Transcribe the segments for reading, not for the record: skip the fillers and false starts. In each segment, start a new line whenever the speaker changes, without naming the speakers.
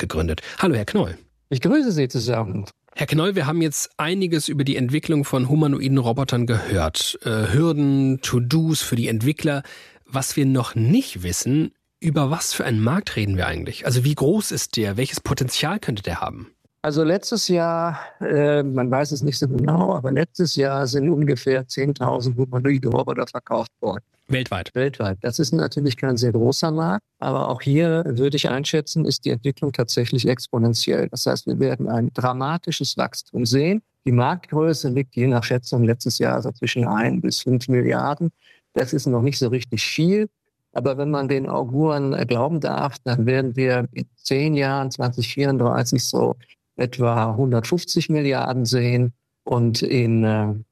gegründet. Hallo, Herr Knoll.
Ich grüße Sie zusammen.
Herr Knoll, wir haben jetzt einiges über die Entwicklung von humanoiden Robotern gehört. Hürden, To-Dos für die Entwickler. Was wir noch nicht wissen, über was für einen Markt reden wir eigentlich? Also wie groß ist der? Welches Potenzial könnte der haben?
Also letztes Jahr, man weiß es nicht so genau, aber letztes Jahr sind ungefähr 10.000 humanoide Roboter verkauft worden.
Weltweit?
Weltweit. Das ist natürlich kein sehr großer Markt, aber auch hier würde ich einschätzen, ist die Entwicklung tatsächlich exponentiell. Das heißt, wir werden ein dramatisches Wachstum sehen. Die Marktgröße liegt je nach Schätzung letztes Jahr so zwischen 1 bis 5 Milliarden. Das ist noch nicht so richtig viel. Aber wenn man den Auguren glauben darf, dann werden wir in 10 Jahren, 2034, so etwa 150 Milliarden sehen und in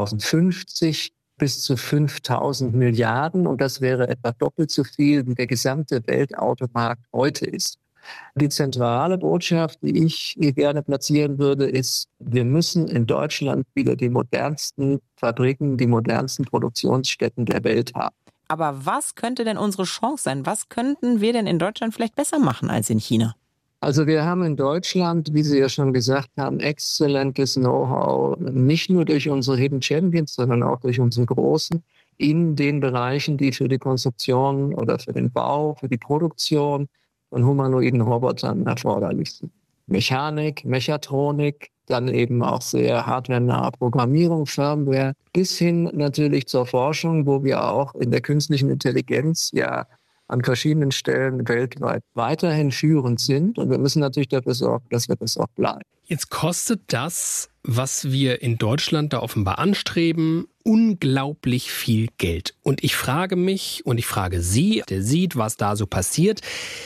2050 bis zu 5.000 Milliarden. Und das wäre etwa doppelt so viel, wie der gesamte Weltautomarkt heute ist. Die zentrale Botschaft, die ich hier gerne platzieren würde, ist, wir müssen in Deutschland wieder die modernsten Fabriken, die modernsten Produktionsstätten der Welt haben.
Aber was könnte denn unsere Chance sein? Was könnten wir denn in Deutschland vielleicht besser machen als in China?
Also wir haben in Deutschland, wie Sie ja schon gesagt haben, exzellentes Know-how, nicht nur durch unsere Hidden Champions, sondern auch durch unsere Großen in den Bereichen, die für die Konstruktion oder für den Bau, für die Produktion von humanoiden Robotern erforderlich sind. Mechanik, Mechatronik, dann eben auch sehr hardwarenahe Programmierung, Firmware, bis hin natürlich zur Forschung, wo wir auch in der künstlichen Intelligenz ja an verschiedenen Stellen weltweit weiterhin führend sind. Und wir müssen natürlich dafür sorgen, dass wir das auch bleiben.
Jetzt kostet das, was wir in Deutschland da offenbar anstreben, unglaublich viel Geld. Und ich frage mich und ich frage Sie, der sieht, was da so passiert.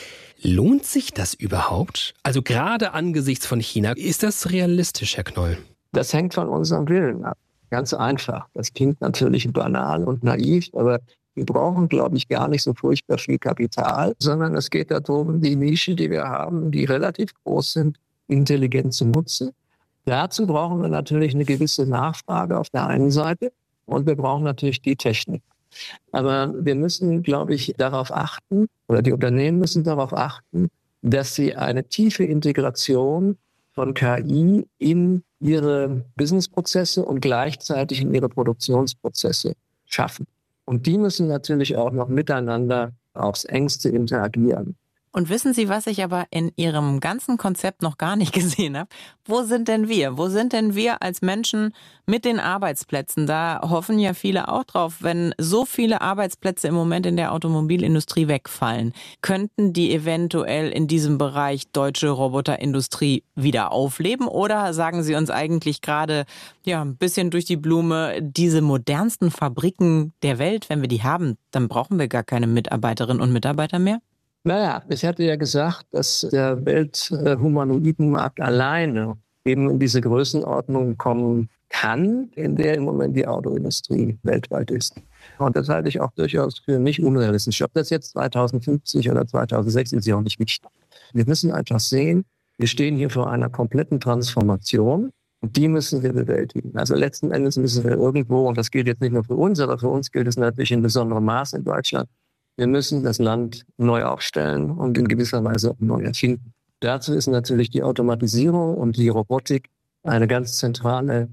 Lohnt sich das überhaupt? Also gerade angesichts von China, ist das realistisch, Herr Knoll?
Das hängt von unserem Willen ab. Ganz einfach. Das klingt natürlich banal und naiv, aber wir brauchen, glaube ich, gar nicht so furchtbar viel Kapital, sondern es geht darum, die Nische, die wir haben, die relativ groß sind, intelligent zu nutzen. Dazu brauchen wir natürlich eine gewisse Nachfrage auf der einen Seite und wir brauchen natürlich die Technik. Aber wir müssen, glaube ich, darauf achten, oder die Unternehmen müssen darauf achten, dass sie eine tiefe Integration von KI in ihre Businessprozesse und gleichzeitig in ihre Produktionsprozesse schaffen. Und die müssen natürlich auch noch miteinander aufs Engste interagieren.
Und wissen Sie, was ich aber in Ihrem ganzen Konzept noch gar nicht gesehen habe? Wo sind denn wir? Wo sind denn wir als Menschen mit den Arbeitsplätzen? Da hoffen ja viele auch drauf, wenn so viele Arbeitsplätze im Moment in der Automobilindustrie wegfallen. Könnten die eventuell in diesem Bereich deutsche Roboterindustrie wieder aufleben? Oder sagen Sie uns eigentlich gerade ja ein bisschen durch die Blume, diese modernsten Fabriken der Welt, wenn wir die haben, dann brauchen wir gar keine Mitarbeiterinnen und Mitarbeiter mehr?
Naja, ich hatte ja gesagt, dass der Welthumanoidenmarkt alleine eben in diese Größenordnung kommen kann, in der im Moment die Autoindustrie weltweit ist. Und das halte ich auch durchaus für nicht unrealistisch. Ob das jetzt 2050 oder 2060 ist, ist ja auch nicht wichtig. Wir müssen einfach sehen, wir stehen hier vor einer kompletten Transformation und die müssen wir bewältigen. Also letzten Endes müssen wir irgendwo, und das gilt jetzt nicht nur für uns, aber für uns gilt es natürlich in besonderem Maß in Deutschland, wir müssen das Land neu aufstellen und in gewisser Weise auch neu erfinden. Dazu ist natürlich die Automatisierung und die Robotik kommt eine ganz zentrale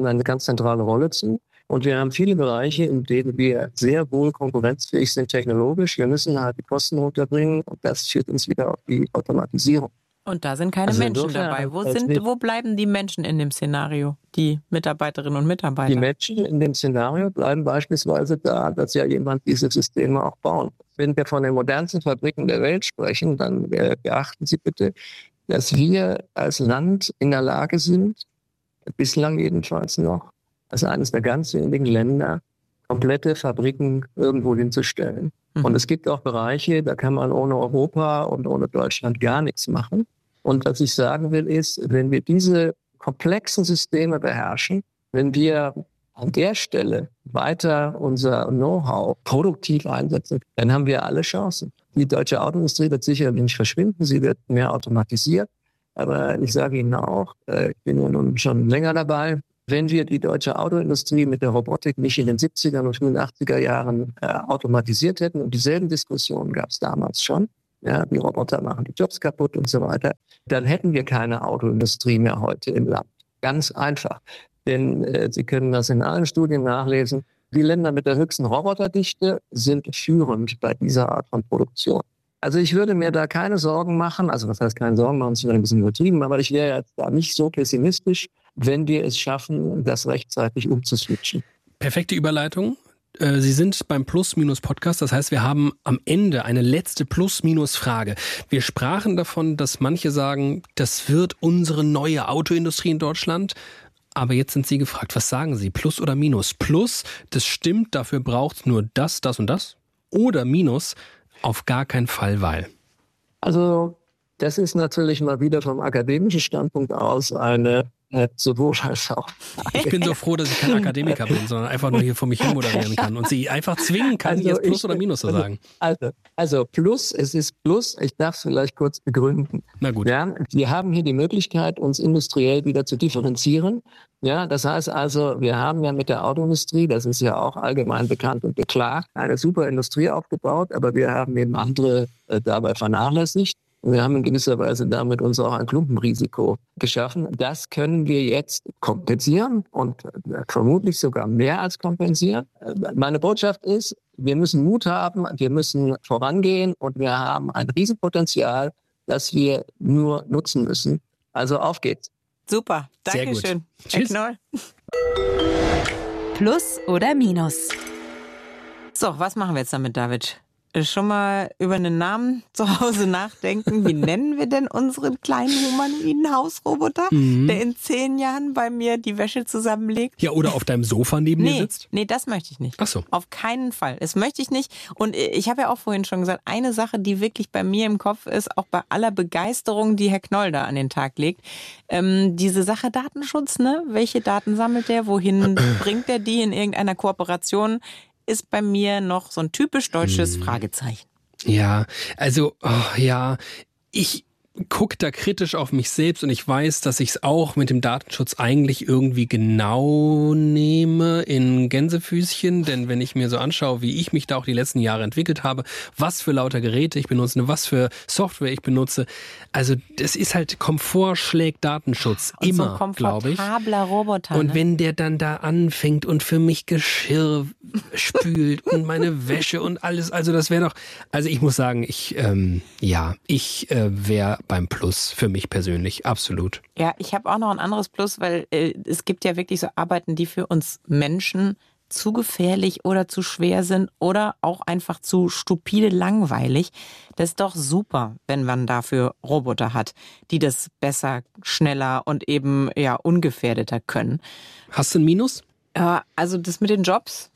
Rolle zu. Und wir haben viele Bereiche, in denen wir sehr wohl konkurrenzfähig sind technologisch. Wir müssen halt die Kosten runterbringen und das führt uns wieder auf die Automatisierung.
Und da sind keine Menschen dabei. Wo bleiben die Menschen in dem Szenario, die Mitarbeiterinnen und Mitarbeiter?
Die Menschen in dem Szenario bleiben beispielsweise da, dass ja jemand diese Systeme auch bauen. Wenn wir von den modernsten Fabriken der Welt sprechen, dann beachten Sie bitte, dass wir als Land in der Lage sind, bislang jedenfalls noch, als eines der ganz wenigen Länder, komplette Fabriken irgendwo hinzustellen. Und es gibt auch Bereiche, da kann man ohne Europa und ohne Deutschland gar nichts machen. Und was ich sagen will ist, wenn wir diese komplexen Systeme beherrschen, wenn wir an der Stelle weiter unser Know-how produktiv einsetzen, dann haben wir alle Chancen. Die deutsche Autoindustrie wird sicherlich nicht verschwinden, sie wird mehr automatisiert. Aber ich sage Ihnen auch, ich bin ja nun schon länger dabei, wenn wir die deutsche Autoindustrie mit der Robotik nicht in den 70er und 80er Jahren automatisiert hätten, und dieselben Diskussionen gab es damals schon, ja, die Roboter machen die Jobs kaputt und so weiter, dann hätten wir keine Autoindustrie mehr heute im Land. Ganz einfach. Denn Sie können das in allen Studien nachlesen. Die Länder mit der höchsten Roboterdichte sind führend bei dieser Art von Produktion. Also ich würde mir da keine Sorgen machen, also was heißt keine Sorgen machen, das ist ein bisschen übertrieben, aber ich wäre jetzt da nicht so pessimistisch, wenn wir es schaffen, das rechtzeitig umzuswitchen.
Perfekte Überleitung. Sie sind beim Plus-Minus-Podcast, das heißt, wir haben am Ende eine letzte Plus-Minus-Frage. Wir sprachen davon, dass manche sagen, das wird unsere neue Autoindustrie in Deutschland. Aber jetzt sind Sie gefragt, was sagen Sie, Plus oder Minus? Plus, das stimmt, dafür braucht es nur das und das. Oder Minus, auf gar keinen Fall, weil.
Also das ist natürlich mal wieder vom akademischen Standpunkt aus eine sowohl als auch.
Ich bin so froh, dass ich kein Akademiker bin, sondern einfach nur hier vor mich hin moderieren kann und Sie einfach zwingen kann, also jetzt Plus oder Minus zu sagen.
Also Plus, es ist Plus, ich darf es vielleicht kurz begründen.
Na gut.
Ja, wir haben hier die Möglichkeit, uns industriell wieder zu differenzieren. Ja, das heißt also, wir haben ja mit der Autoindustrie, das ist ja auch allgemein bekannt und beklagt, eine super Industrie aufgebaut, aber wir haben eben andere dabei vernachlässigt. Wir haben in gewisser Weise damit uns auch ein Klumpenrisiko geschaffen. Das können wir jetzt kompensieren und vermutlich sogar mehr als kompensieren. Meine Botschaft ist, wir müssen Mut haben, wir müssen vorangehen und wir haben ein Riesenpotenzial, das wir nur nutzen müssen. Also auf geht's.
Super, Dankeschön.
Tschüss.
Herr Knoll.
Plus oder Minus?
So, was machen wir jetzt damit, David? Schon mal über einen Namen zu Hause nachdenken. Wie nennen wir denn unseren kleinen humanoiden Hausroboter, der in 10 Jahren bei mir die Wäsche zusammenlegt?
Ja, oder auf deinem Sofa neben mir sitzt?
Nee, das möchte ich nicht.
Ach so.
Auf keinen Fall. Das möchte ich nicht. Und ich habe ja auch vorhin schon gesagt, eine Sache, die wirklich bei mir im Kopf ist, auch bei aller Begeisterung, die Herr Knoll da an den Tag legt, diese Sache Datenschutz, ne? Welche Daten sammelt der? Wohin bringt er die in irgendeiner Kooperation? Ist bei mir noch so ein typisch deutsches Fragezeichen.
Ja, also, ich gucke da kritisch auf mich selbst und ich weiß, dass ich es auch mit dem Datenschutz eigentlich irgendwie genau nehme in Gänsefüßchen, denn wenn ich mir so anschaue, wie ich mich da auch die letzten Jahre entwickelt habe, was für lauter Geräte ich benutze, was für Software ich benutze, also das ist halt Komfort schlägt Datenschutz
und
immer,
so
glaube ich.
Komfortabler Roboter.
Und
ne?
wenn der dann da anfängt und für mich Geschirr spült und meine Wäsche und alles, also das wäre doch, also ich muss sagen, ich wäre beim Plus für mich persönlich, absolut.
Ja, ich habe auch noch ein anderes Plus, weil es gibt ja wirklich so Arbeiten, die für uns Menschen zu gefährlich oder zu schwer sind oder auch einfach zu stupide langweilig. Das ist doch super, wenn man dafür Roboter hat, die das besser, schneller und eben ja ungefährdeter können.
Hast du ein Minus?
Also das mit den Jobs.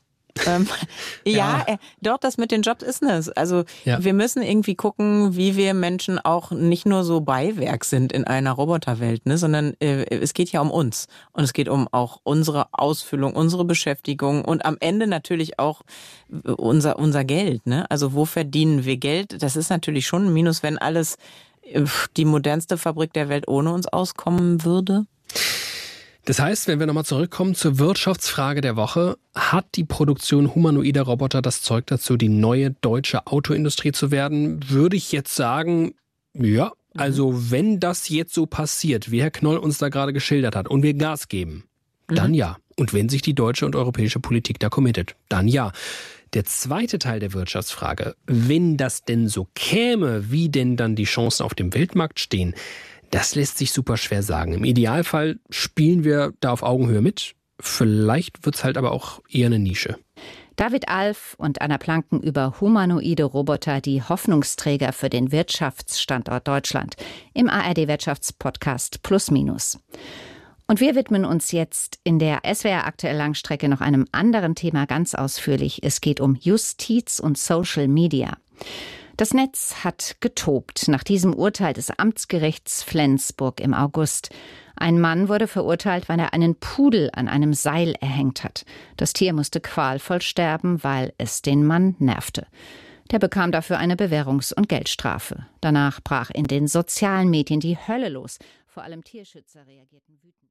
Doch, das mit den Jobs ist es. Also wir müssen irgendwie gucken, wie wir Menschen auch nicht nur so Beiwerk sind in einer Roboterwelt, ne, sondern es geht ja um uns. Und es geht um auch unsere Ausfüllung, unsere Beschäftigung und am Ende natürlich auch unser Geld. Ne? Also wo verdienen wir Geld? Das ist natürlich schon ein Minus, wenn alles die modernste Fabrik der Welt ohne uns auskommen würde.
Das heißt, wenn wir nochmal zurückkommen zur Wirtschaftsfrage der Woche, hat die Produktion humanoider Roboter das Zeug dazu, die neue deutsche Autoindustrie zu werden? Würde ich jetzt sagen, ja, also wenn das jetzt so passiert, wie Herr Knoll uns da gerade geschildert hat und wir Gas geben, dann ja. Und wenn sich die deutsche und europäische Politik da committet, dann ja. Der zweite Teil der Wirtschaftsfrage, wenn das denn so käme, wie denn dann die Chancen auf dem Weltmarkt stehen, das lässt sich super schwer sagen. Im Idealfall spielen wir da auf Augenhöhe mit. Vielleicht wird es halt aber auch eher eine Nische.
David Alf und Anna Planken über humanoide Roboter, die Hoffnungsträger für den Wirtschaftsstandort Deutschland im ARD-Wirtschaftspodcast Plus Minus. Und wir widmen uns jetzt in der SWR aktuell Langstrecke noch einem anderen Thema ganz ausführlich. Es geht um Justiz und Social Media. Das Netz hat getobt nach diesem Urteil des Amtsgerichts Flensburg im August. Ein Mann wurde verurteilt, weil er einen Pudel an einem Seil erhängt hat. Das Tier musste qualvoll sterben, weil es den Mann nervte. Der bekam dafür eine Bewährungs- und Geldstrafe. Danach brach in den sozialen Medien die Hölle los. Vor allem Tierschützer reagierten wütend.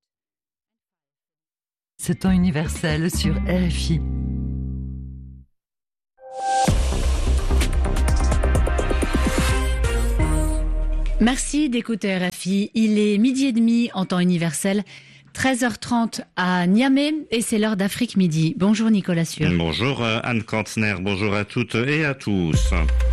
C'est temps universel sur RFI.
Merci d'écouter RFI. Il est 12h30 en temps universel, 13h30 à Niamey et c'est l'heure d'Afrique Midi. Bonjour Nicolas Sueur.
Bonjour Anne Kantner, bonjour à toutes et à tous.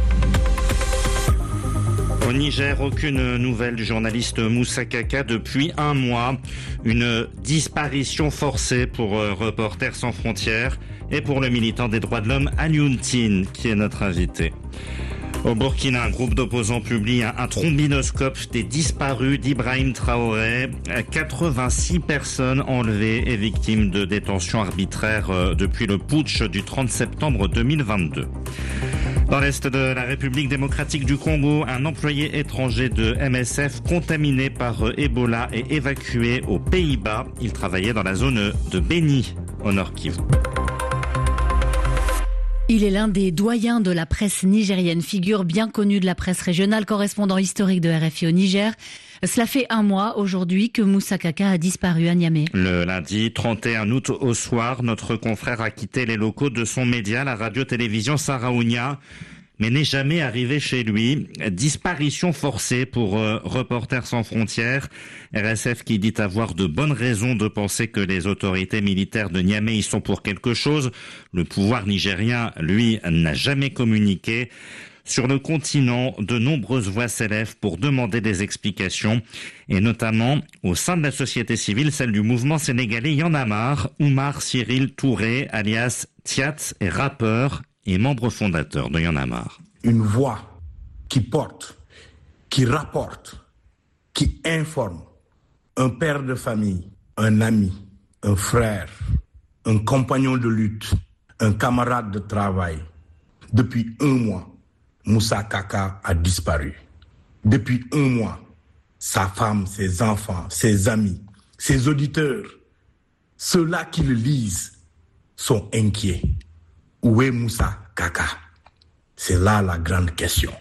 Au Niger, aucune nouvelle du journaliste Moussa Kaka depuis un mois. Une disparition forcée pour Reporters sans frontières et pour le militant des droits de l'homme Alioune Tine, qui est notre invité. Au Burkina, un groupe d'opposants publie un trombinoscope des disparus d'Ibrahim Traoré. 86 personnes enlevées et victimes de détention arbitraire depuis le putsch du 30 septembre 2022. Dans l'est de la République démocratique du Congo, un employé étranger de MSF contaminé par Ebola est évacué aux Pays-Bas. Il travaillait dans la zone de Beni, au Nord Kivu.
Il est l'un des doyens de la presse nigérienne, figure bien connue de la presse régionale, correspondant historique de RFI au Niger. Cela fait un mois aujourd'hui que Moussa Kaka a disparu à Niamey.
Le lundi 31 août au soir, notre confrère a quitté les locaux de son média, la radio-télévision Saraounia, mais n'est jamais arrivé chez lui. Disparition forcée pour Reporters sans frontières. RSF qui dit avoir de bonnes raisons de penser que les autorités militaires de Niamey y sont pour quelque chose. Le pouvoir nigérien, lui, n'a jamais communiqué. Sur le continent, de nombreuses voix s'élèvent pour demander des explications, et notamment au sein de la société civile, celle du mouvement sénégalais Y en a marre. Oumar Cyril Touré, alias Tiat, est rappeur et membre fondateur de Y en a marre.
Une voix qui porte, qui rapporte, qui informe, un père de famille, un ami, un frère, un compagnon de lutte, un camarade de travail. Depuis un mois, Moussa Kaka a disparu. Depuis un mois, sa femme, ses enfants, ses amis, ses auditeurs, ceux-là qui le lisent, sont inquiets. Où est Moussa Kaka? C'est là la grande question.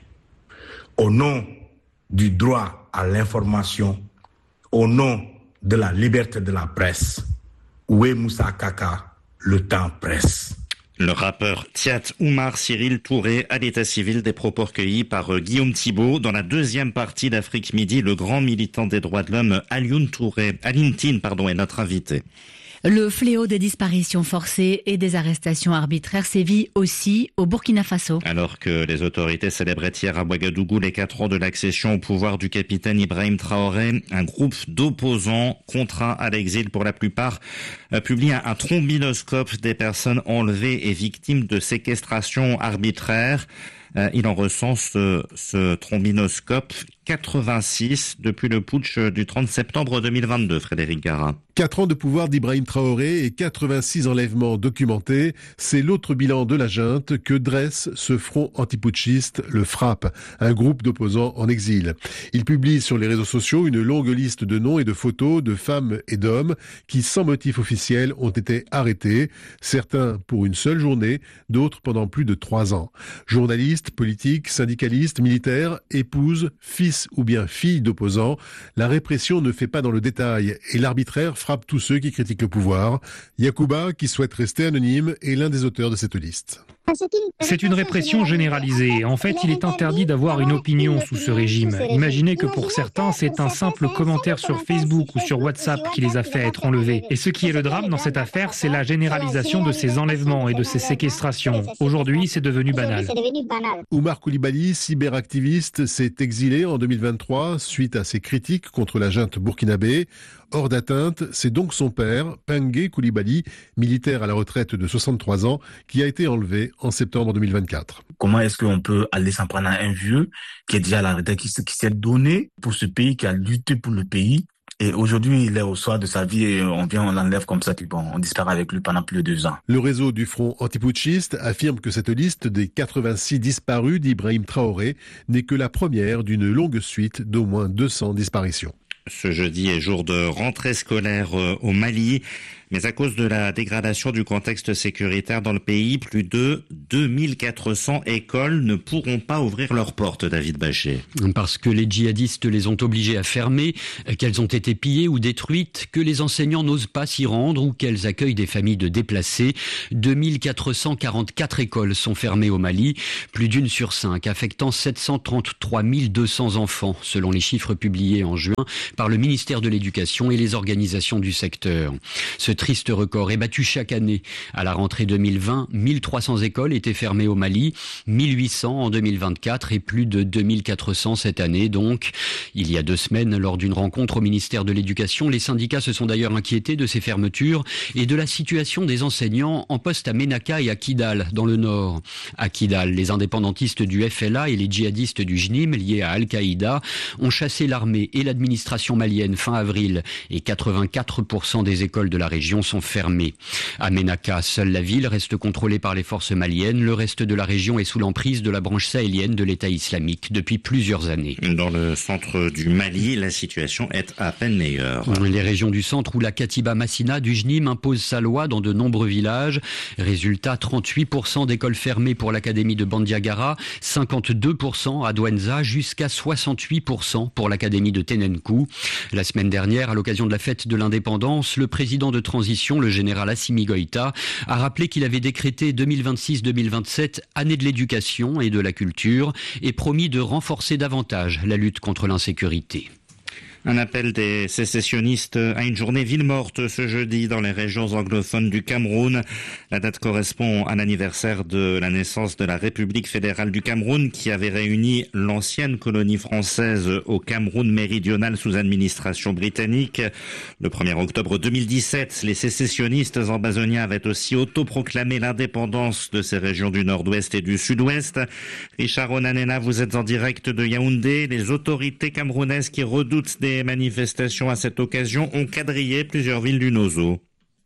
Au nom du droit à l'information, au nom de la liberté de la presse, où est Moussa Kaka? Le temps presse.
Le rappeur Tiat Oumar Cyril Touré à l'état civil, des propos recueillis par Guillaume Thibault. Dans la deuxième partie d'Afrique Midi, le grand militant des droits de l'homme Alioune Tine est notre invité.
Le fléau des disparitions forcées et des arrestations arbitraires sévit aussi au Burkina Faso.
Alors que les autorités célébraient hier à Ouagadougou les 4 ans de l'accession au pouvoir du capitaine Ibrahim Traoré, un groupe d'opposants contraints à l'exil pour la plupart publie un trombinoscope des personnes enlevées et victimes de séquestration arbitraire. Il en recense ce trombinoscope 86 depuis le putsch du 30 septembre 2022, Frédéric Gara.
4 ans de pouvoir d'Ibrahim Traoré et 86 enlèvements documentés, c'est l'autre bilan de la junte que dresse ce front antiputschiste, le FRAPP, un groupe d'opposants en exil. Il publie sur les réseaux sociaux une longue liste de noms et de photos de femmes et d'hommes qui, sans motif officiel, ont été arrêtés, certains pour une seule journée, d'autres pendant plus de 3 ans. Journalistes, politiques, syndicalistes, militaires, épouses, fils ou bien filles d'opposants, la répression ne fait pas dans le détail et l'arbitraire frappe tous ceux qui critiquent le pouvoir. Yacouba, qui souhaite rester anonyme, est l'un des auteurs de cette liste.
C'est une répression généralisée. En fait, il est interdit d'avoir une opinion sous ce régime. Imaginez que pour certains, c'est un simple commentaire sur Facebook ou sur WhatsApp qui les a fait être enlevés. Et ce qui est le drame dans cette affaire, c'est la généralisation de ces enlèvements et de ces séquestrations. Aujourd'hui, c'est devenu banal.
Oumar Coulibaly, cyberactiviste, s'est exilé en 2023 suite à ses critiques contre la junte burkinabé. Hors d'atteinte, c'est donc son père, Pengue Coulibaly, militaire à la retraite de 63 ans, qui a été enlevé en septembre 2024.
Comment est-ce qu'on peut aller s'en prendre à un vieux qui est déjà à la retraite, qui s'est donné pour ce pays, qui a lutté pour le pays? Et aujourd'hui, il est au soir de sa vie et on l'enlève comme ça, puis bon, on disparaît avec lui pendant plus de 2 ans.
Le réseau du Front antiputschiste affirme que cette liste des 86 disparus d'Ibrahim Traoré n'est que la première d'une longue suite d'au moins 200 disparitions.
Ce jeudi est jour de rentrée scolaire au Mali. Mais à cause de la dégradation du contexte sécuritaire dans le pays, plus de 2400 écoles ne pourront pas ouvrir leurs portes, David Bachet.
Parce que les djihadistes les ont obligées à fermer, qu'elles ont été pillées ou détruites, que les enseignants n'osent pas s'y rendre ou qu'elles accueillent des familles de déplacés. 2444 écoles sont fermées au Mali, plus d'une sur 5, affectant 733 200 enfants, selon les chiffres publiés en juin par le ministère de l'Éducation et les organisations du secteur. Ce triste record est battu chaque année. À la rentrée 2020, 1300 écoles étaient fermées au Mali, 1800 en 2024 et plus de 2400 cette année. Donc, il y a 2 semaines, lors d'une rencontre au ministère de l'Éducation, les syndicats se sont d'ailleurs inquiétés de ces fermetures et de la situation des enseignants en poste à Ménaka et à Kidal, dans le nord. À Kidal, les indépendantistes du FLA et les djihadistes du JNIM, liés à Al-Qaïda, ont chassé l'armée et l'administration malienne fin avril et 84% des écoles de la région sont fermées. À Ménaka, seule la ville reste contrôlée par les forces maliennes. Le reste de la région est sous l'emprise de la branche sahélienne de l'État islamique depuis plusieurs années.
Dans le centre du Mali, la situation est à peine meilleure.
Les régions du centre où la Katiba Massina du JNIM impose sa loi dans de nombreux villages. Résultat, 38% d'écoles fermées pour l'académie de Bandiagara, 52% à Douenza, jusqu'à 68% pour l'académie de Tenenkou. La semaine dernière, à l'occasion de la fête de l'indépendance, le président de transition, le général Assimi Goïta, a rappelé qu'il avait décrété 2026-2027 année de l'éducation et de la culture et promis de renforcer davantage la lutte contre l'insécurité.
Un appel des sécessionnistes à une journée ville morte ce jeudi dans les régions anglophones du Cameroun. La date correspond à l'anniversaire de la naissance de la République fédérale du Cameroun qui avait réuni l'ancienne colonie française au Cameroun méridional sous administration britannique. Le 1er octobre 2017, les sécessionnistes ambazoniens avaient aussi autoproclamé l'indépendance de ces régions du nord-ouest et du sud-ouest. Richard Onanena, vous êtes en direct de Yaoundé. Les autorités camerounaises qui redoutent des manifestations à cette occasion ont quadrillé plusieurs villes du Nozo.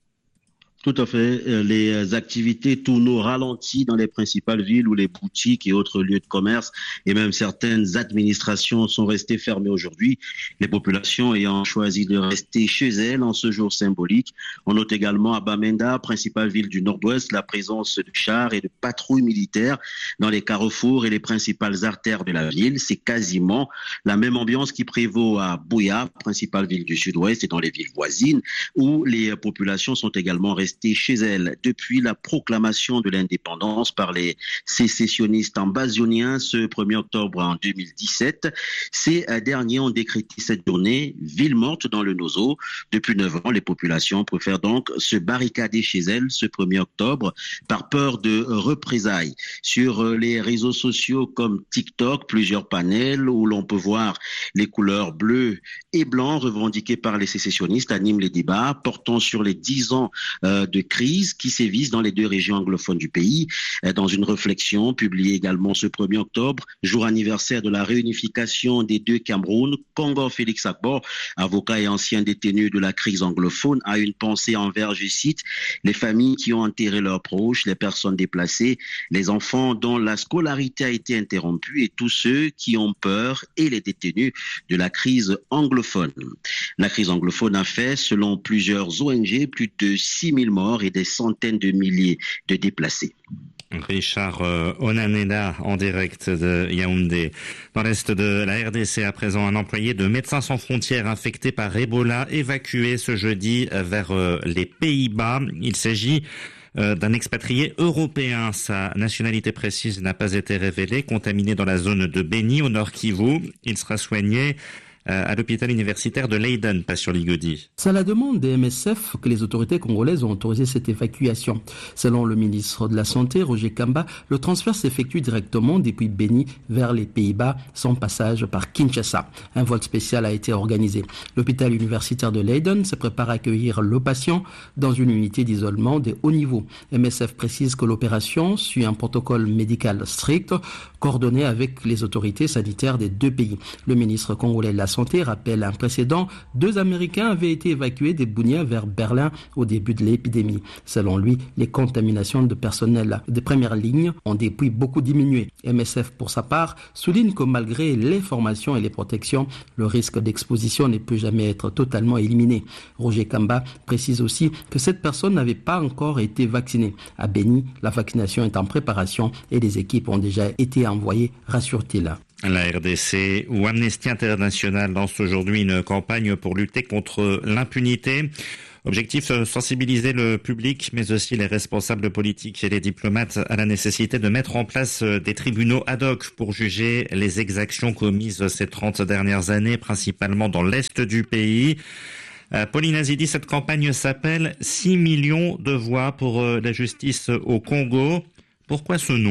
Tout à fait. Les activités tournent au ralenti dans les principales villes où les boutiques et autres lieux de commerce et même certaines administrations sont restées fermées aujourd'hui. Les populations ayant choisi de rester chez elles en ce jour symbolique. On note également à Bamenda, principale ville du nord-ouest, la présence de chars et de patrouilles militaires dans les carrefours et les principales artères de la ville. C'est quasiment la même ambiance qui prévaut à Buea, principale ville du sud-ouest et dans les villes voisines où les populations sont également restées chez elles depuis la proclamation de l'indépendance par les sécessionnistes ambazoniens ce 1er octobre en 2017. Ces derniers ont décrété cette journée ville morte dans le Nozo. Depuis 9 ans, les populations préfèrent donc se barricader chez elles ce 1er octobre par peur de représailles. Sur les réseaux sociaux comme TikTok, plusieurs panels où l'on peut voir les couleurs bleues et blancs revendiquées par les sécessionnistes animent les débats portant sur les 10 ans de crise qui sévissent dans les 2 régions anglophones du pays. Dans une réflexion publiée également ce 1er octobre, jour anniversaire de la réunification des 2 Cameroun, Kongor Félix Akbor, avocat et ancien détenu de la crise anglophone, a une pensée envers, je cite, les familles qui ont enterré leurs proches, les personnes déplacées, les enfants dont la scolarité a été interrompue et tous ceux qui ont peur et les détenus de la crise anglophone. La crise anglophone a fait, selon plusieurs ONG, plus de 6000 morts et des centaines de milliers de déplacés.
Richard Onanena en direct de Yaoundé. Dans l'est de la RDC, à présent, un employé de Médecins sans frontières infecté par Ebola évacué ce jeudi vers les Pays-Bas. Il s'agit d'un expatrié européen. Sa nationalité précise n'a pas été révélée. Contaminé dans la zone de Beni, au nord Kivu. Il sera soigné à l'hôpital universitaire de Leiden, pas sur Ligodi.
C'est à la demande des MSF que les autorités congolaises ont autorisé cette évacuation. Selon le ministre de la Santé, Roger Kamba, le transfert s'effectue directement depuis Beni vers les Pays-Bas, sans passage par Kinshasa. Un vol spécial a été organisé. L'hôpital universitaire de Leiden se prépare à accueillir le patient dans une unité d'isolement de haut niveau. MSF précise que l'opération suit un protocole médical strict. coordonnée avec les autorités sanitaires des deux pays. Le ministre congolais de la Santé rappelle un précédent. 2 Américains avaient été évacués des Bunia vers Berlin au début de l'épidémie. Selon lui, les contaminations de personnel de première ligne ont depuis beaucoup diminué. MSF, pour sa part, souligne que malgré les formations et les protections, le risque d'exposition ne peut jamais être totalement éliminé. Roger Kamba précise aussi que cette personne n'avait pas encore été vaccinée. À Beni, la vaccination est en préparation et les équipes ont déjà été envoyées, rassure-t-il.
La RDC ou Amnesty International lance aujourd'hui une campagne pour lutter contre l'impunité. Objectif, sensibiliser le public, mais aussi les responsables politiques et les diplomates à la nécessité de mettre en place des tribunaux ad hoc pour juger les exactions commises ces 30 dernières années, principalement dans l'est du pays. Pauline Azidi, cette campagne s'appelle 6 millions de voix pour la justice au Congo. Pourquoi ce nom ?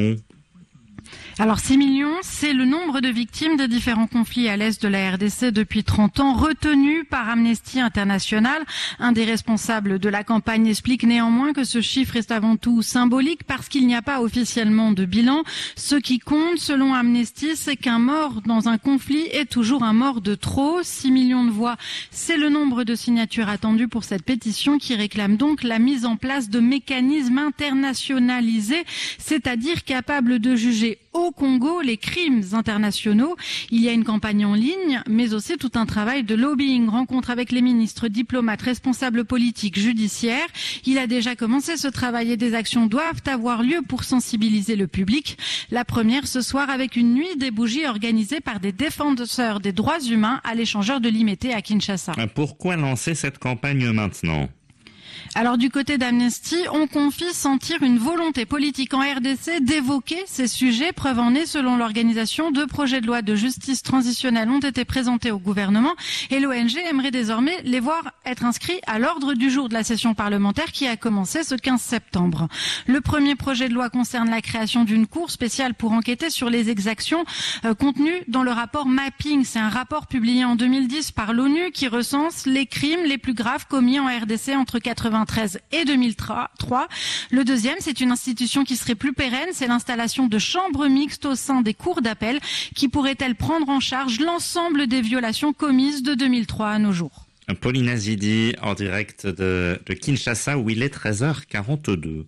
Alors 6 millions, c'est le nombre de victimes des différents conflits à l'est de la RDC depuis 30 ans, retenu par Amnesty International. Un des responsables de la campagne explique néanmoins que ce chiffre est avant tout symbolique parce qu'il n'y a pas officiellement de bilan. Ce qui compte, selon Amnesty, c'est qu'un mort dans un conflit est toujours un mort de trop. 6 millions de voix, c'est le nombre de signatures attendues pour cette pétition qui réclame donc la mise en place de mécanismes internationalisés, c'est-à-dire capables de juger au Congo les crimes internationaux. Il y a une campagne en ligne, mais aussi tout un travail de lobbying, rencontre avec les ministres, diplomates, responsables politiques, judiciaires. Il a déjà commencé ce travail et des actions doivent avoir lieu pour sensibiliser le public. La première ce soir avec une nuit des bougies organisée par des défenseurs des droits humains à l'échangeur de Limete à Kinshasa.
Pourquoi lancer cette campagne maintenant ?
Alors du côté d'Amnesty, on confie sentir une volonté politique en RDC d'évoquer ces sujets. Preuve en est, selon l'organisation, 2 projets de loi de justice transitionnelle ont été présentés au gouvernement et l'ONG aimerait désormais les voir être inscrits à l'ordre du jour de la session parlementaire qui a commencé ce 15 septembre. Le premier projet de loi concerne la création d'une cour spéciale pour enquêter sur les exactions contenues dans le rapport Mapping. C'est un rapport publié en 2010 par l'ONU qui recense les crimes les plus graves commis en RDC entre 1993 et 2003. Le deuxième, c'est une institution qui serait plus pérenne, c'est l'installation de chambres mixtes au sein des cours d'appel qui pourraient-elles prendre en charge l'ensemble des violations commises de 2003 à nos jours.
Pauline Azidi en direct de Kinshasa où il est 13h42.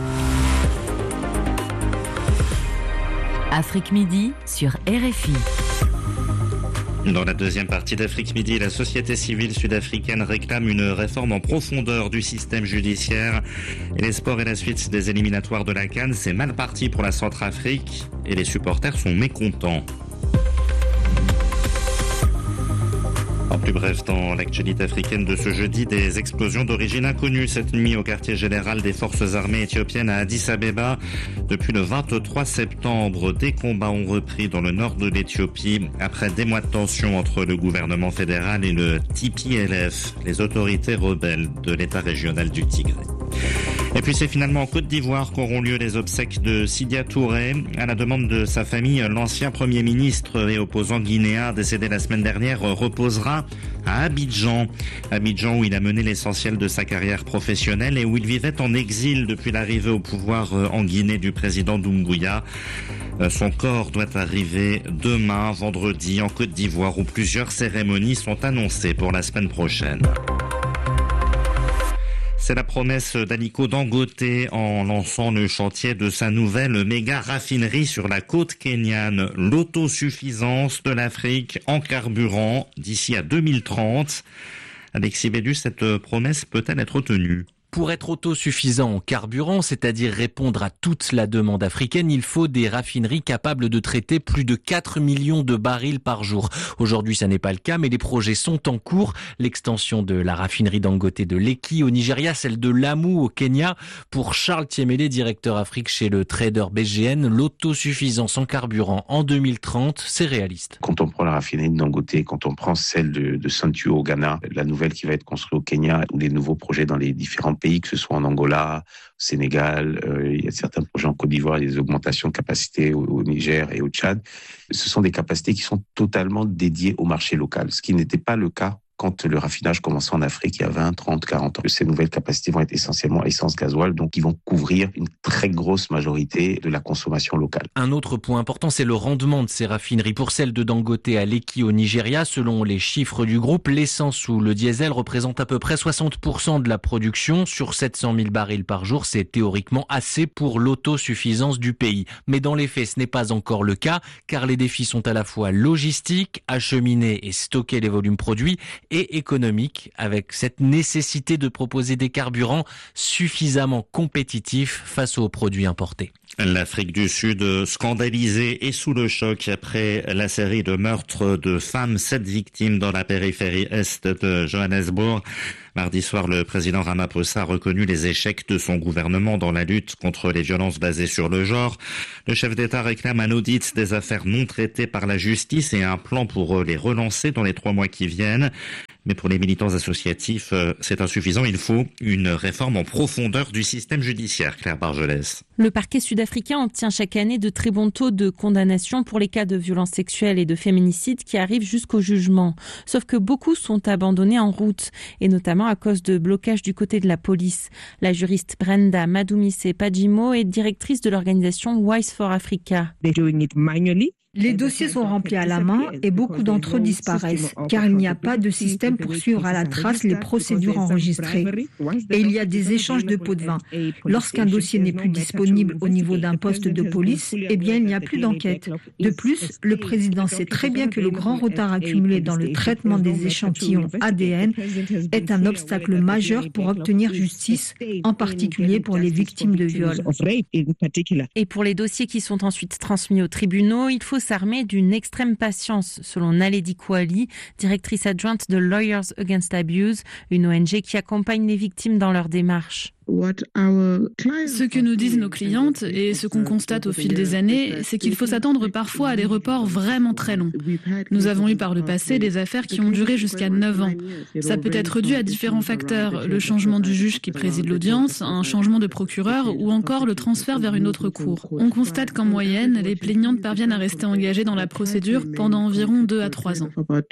Afrique Midi sur RFI.
Dans la deuxième partie d'Afrique Midi, la société civile sud-africaine réclame une réforme en profondeur du système judiciaire. Et les sports et la suite des éliminatoires de la CAN, c'est mal parti pour la Centrafrique et les supporters sont mécontents. En plus bref, dans l'actualité africaine de ce jeudi, des explosions d'origine inconnue cette nuit au quartier général des forces armées éthiopiennes à Addis Abeba. Depuis le 23 septembre, des combats ont repris dans le nord de l'Éthiopie après des mois de tension entre le gouvernement fédéral et le TPLF, les autorités rebelles de l'État régional du Tigré. Et puis c'est finalement en Côte d'Ivoire qu'auront lieu les obsèques de Sidia Touré. À la demande de sa famille, l'ancien Premier ministre et opposant guinéen décédé la semaine dernière reposera à Abidjan. Abidjan où il a mené l'essentiel de sa carrière professionnelle et où il vivait en exil depuis l'arrivée au pouvoir en Guinée du président Doumbouya. Son corps doit arriver demain, vendredi, en Côte d'Ivoire où plusieurs cérémonies sont annoncées pour la semaine prochaine. C'est la promesse d'Aliko Dangote en lançant le chantier de sa nouvelle méga raffinerie sur la côte kenyane. L'autosuffisance de l'Afrique en carburant d'ici à 2030. Alexis Bédu, cette promesse peut-elle être tenue ?
Pour être autosuffisant en carburant, c'est-à-dire répondre à toute la demande africaine, il faut des raffineries capables de traiter plus de 4 millions de barils par jour. Aujourd'hui, ça n'est pas le cas, mais les projets sont en cours. L'extension de la raffinerie Dangote de Lekki au Nigeria, celle de Lamu au Kenya. Pour Charles Thiemele, directeur Afrique chez le trader BGN, l'autosuffisance en carburant en 2030, c'est réaliste.
Quand on prend la raffinerie de Dangote, quand on prend celle de Saint-Tuo au Ghana, la nouvelle qui va être construite au Kenya, ou les nouveaux projets dans les différents pays, que ce soit en Angola, au Sénégal, il y a certains projets en Côte d'Ivoire, il y a des augmentations de capacité au Niger et au Tchad. Ce sont des capacités qui sont totalement dédiées au marché local, ce qui n'était pas le cas quand le raffinage commençait en Afrique il y a 20, 30, 40 ans. Ces nouvelles capacités vont être essentiellement essence gasoil, donc ils vont couvrir une très grosse majorité de la consommation locale.
Un autre point important, c'est le rendement de ces raffineries. Pour celle de Dangote à Lekki au Nigeria, selon les chiffres du groupe, l'essence ou le diesel représentent à peu près 60% de la production. Sur 700 000 barils par jour, c'est théoriquement assez pour l'autosuffisance du pays. Mais dans les faits, ce n'est pas encore le cas, car les défis sont à la fois logistiques, acheminer et stocker les volumes produits, et économiques, avec cette nécessité de proposer des carburants suffisamment compétitifs face aux produits importés.
L'Afrique du Sud scandalisée et sous le choc après la série de meurtres de femmes, 7 victimes dans la périphérie est de Johannesburg. Mardi soir, le président Ramaphosa a reconnu les échecs de son gouvernement dans la lutte contre les violences basées sur le genre. Le chef d'État réclame un audit des affaires non traitées par la justice et un plan pour les relancer dans les 3 mois qui viennent. Mais pour les militants associatifs, c'est insuffisant. Il faut une réforme en profondeur du système judiciaire. Claire Bargelès.
Le parquet sud-africain obtient chaque année de très bons taux de condamnation pour les cas de violences sexuelles et de féminicide qui arrivent jusqu'au jugement. Sauf que beaucoup sont abandonnés en route, et notamment à cause de blocages du côté de la police. La juriste Brenda Madumise Pajimo est directrice de l'organisation Wise for Africa.
Les dossiers sont remplis à la main et beaucoup d'entre eux disparaissent, car il n'y a pas de système pour suivre à la trace les procédures enregistrées. Et il y a des échanges de pots de vin. Lorsqu'un dossier n'est plus disponible au niveau d'un poste de police, eh bien il n'y a plus d'enquête. De plus, le président sait très bien que le grand retard accumulé dans le traitement des échantillons ADN est un obstacle majeur pour obtenir justice, en particulier pour les victimes de viol.
Et pour les dossiers qui sont ensuite transmis aux tribunaux, il faut s'armer d'une extrême patience, selon Naledi Kouali, directrice adjointe de Lawyers Against Abuse, une ONG qui accompagne les victimes dans leur démarche.
Ce que nous disent nos clientes et ce qu'on constate au fil des années, c'est qu'il faut s'attendre parfois à des reports vraiment très longs. Nous avons eu par le passé des affaires qui ont duré jusqu'à 9 ans. Ça peut être dû à différents facteurs, le changement du juge qui préside l'audience, un changement de procureur ou encore le transfert vers une autre cour. On constate qu'en moyenne, les plaignantes parviennent à rester engagées dans la procédure pendant environ 2 à 3 ans.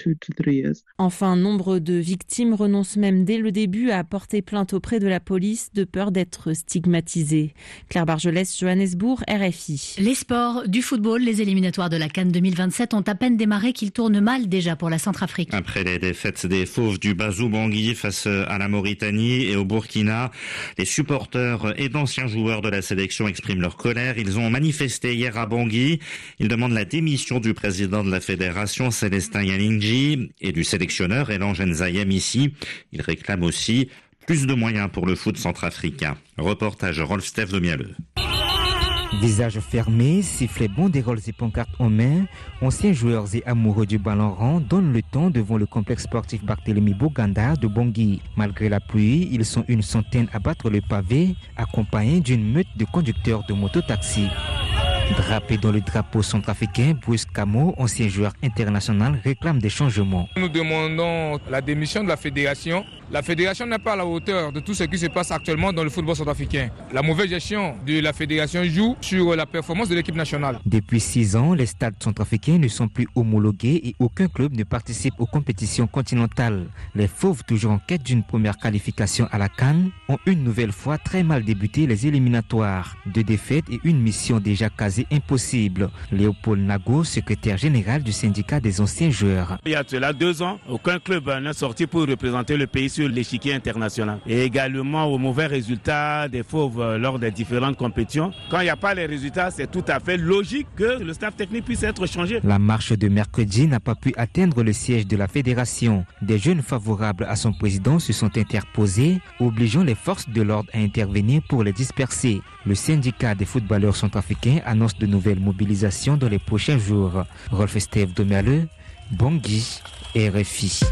Enfin, nombre de victimes renoncent même dès le début à porter plainte auprès de la police de peur d'être stigmatisée. Claire Bargelès, Johannesburg, RFI.
Les sports, du football, les éliminatoires de la CAN 2027 ont à peine démarré qu'ils tournent mal déjà pour la Centrafrique.
Après les défaites des Fauves du Bazou-Bangui face à la Mauritanie et au Burkina, les supporters et d'anciens joueurs de la sélection expriment leur colère. Ils ont manifesté hier à Bangui. Ils demandent la démission du président de la fédération, Célestin Yalingi, et du sélectionneur, Elan Genzayem ici. Ils réclament aussi plus de moyens pour le foot centrafricain. Reportage Rolf-Steph Domialeux.
Visage fermé, sifflet banderoles et pancartes en main, anciens joueurs et amoureux du ballon rond donnent le temps devant le complexe sportif Barthélemy Boganda de Bangui. Malgré la pluie, ils sont une centaine à battre le pavé, accompagnés d'une meute de conducteurs de mototaxi. Drapé dans le drapeau centrafricain, Bruce Camo, ancien joueur international, réclame des changements.
Nous demandons la démission de la fédération. La fédération n'est pas à la hauteur de tout ce qui se passe actuellement dans le football centrafricain. La mauvaise gestion de la fédération joue sur la performance de l'équipe nationale.
Depuis 6 ans, les stades centrafricains ne sont plus homologués et aucun club ne participe aux compétitions continentales. Les Fauves, toujours en quête d'une première qualification à la CAN, ont une nouvelle fois très mal débuté les éliminatoires. 2 défaites et une mission déjà quasi impossible. Léopold Nago, secrétaire général du syndicat des anciens joueurs.
Il y a cela 2 ans, aucun club n'est sorti pour représenter le pays sur l'échiquier international. Et également aux mauvais résultats des Fauves lors des différentes compétitions. Quand il n'y a pas les résultats, c'est tout à fait logique que le staff technique puisse être changé.
La marche de mercredi n'a pas pu atteindre le siège de la fédération. Des jeunes favorables à son président se sont interposés, obligeant les forces de l'ordre à intervenir pour les disperser. Le syndicat des footballeurs centrafricains annonce de nouvelles mobilisations dans les prochains jours. Rolf-Steph Domialeux, Bangui, RFI.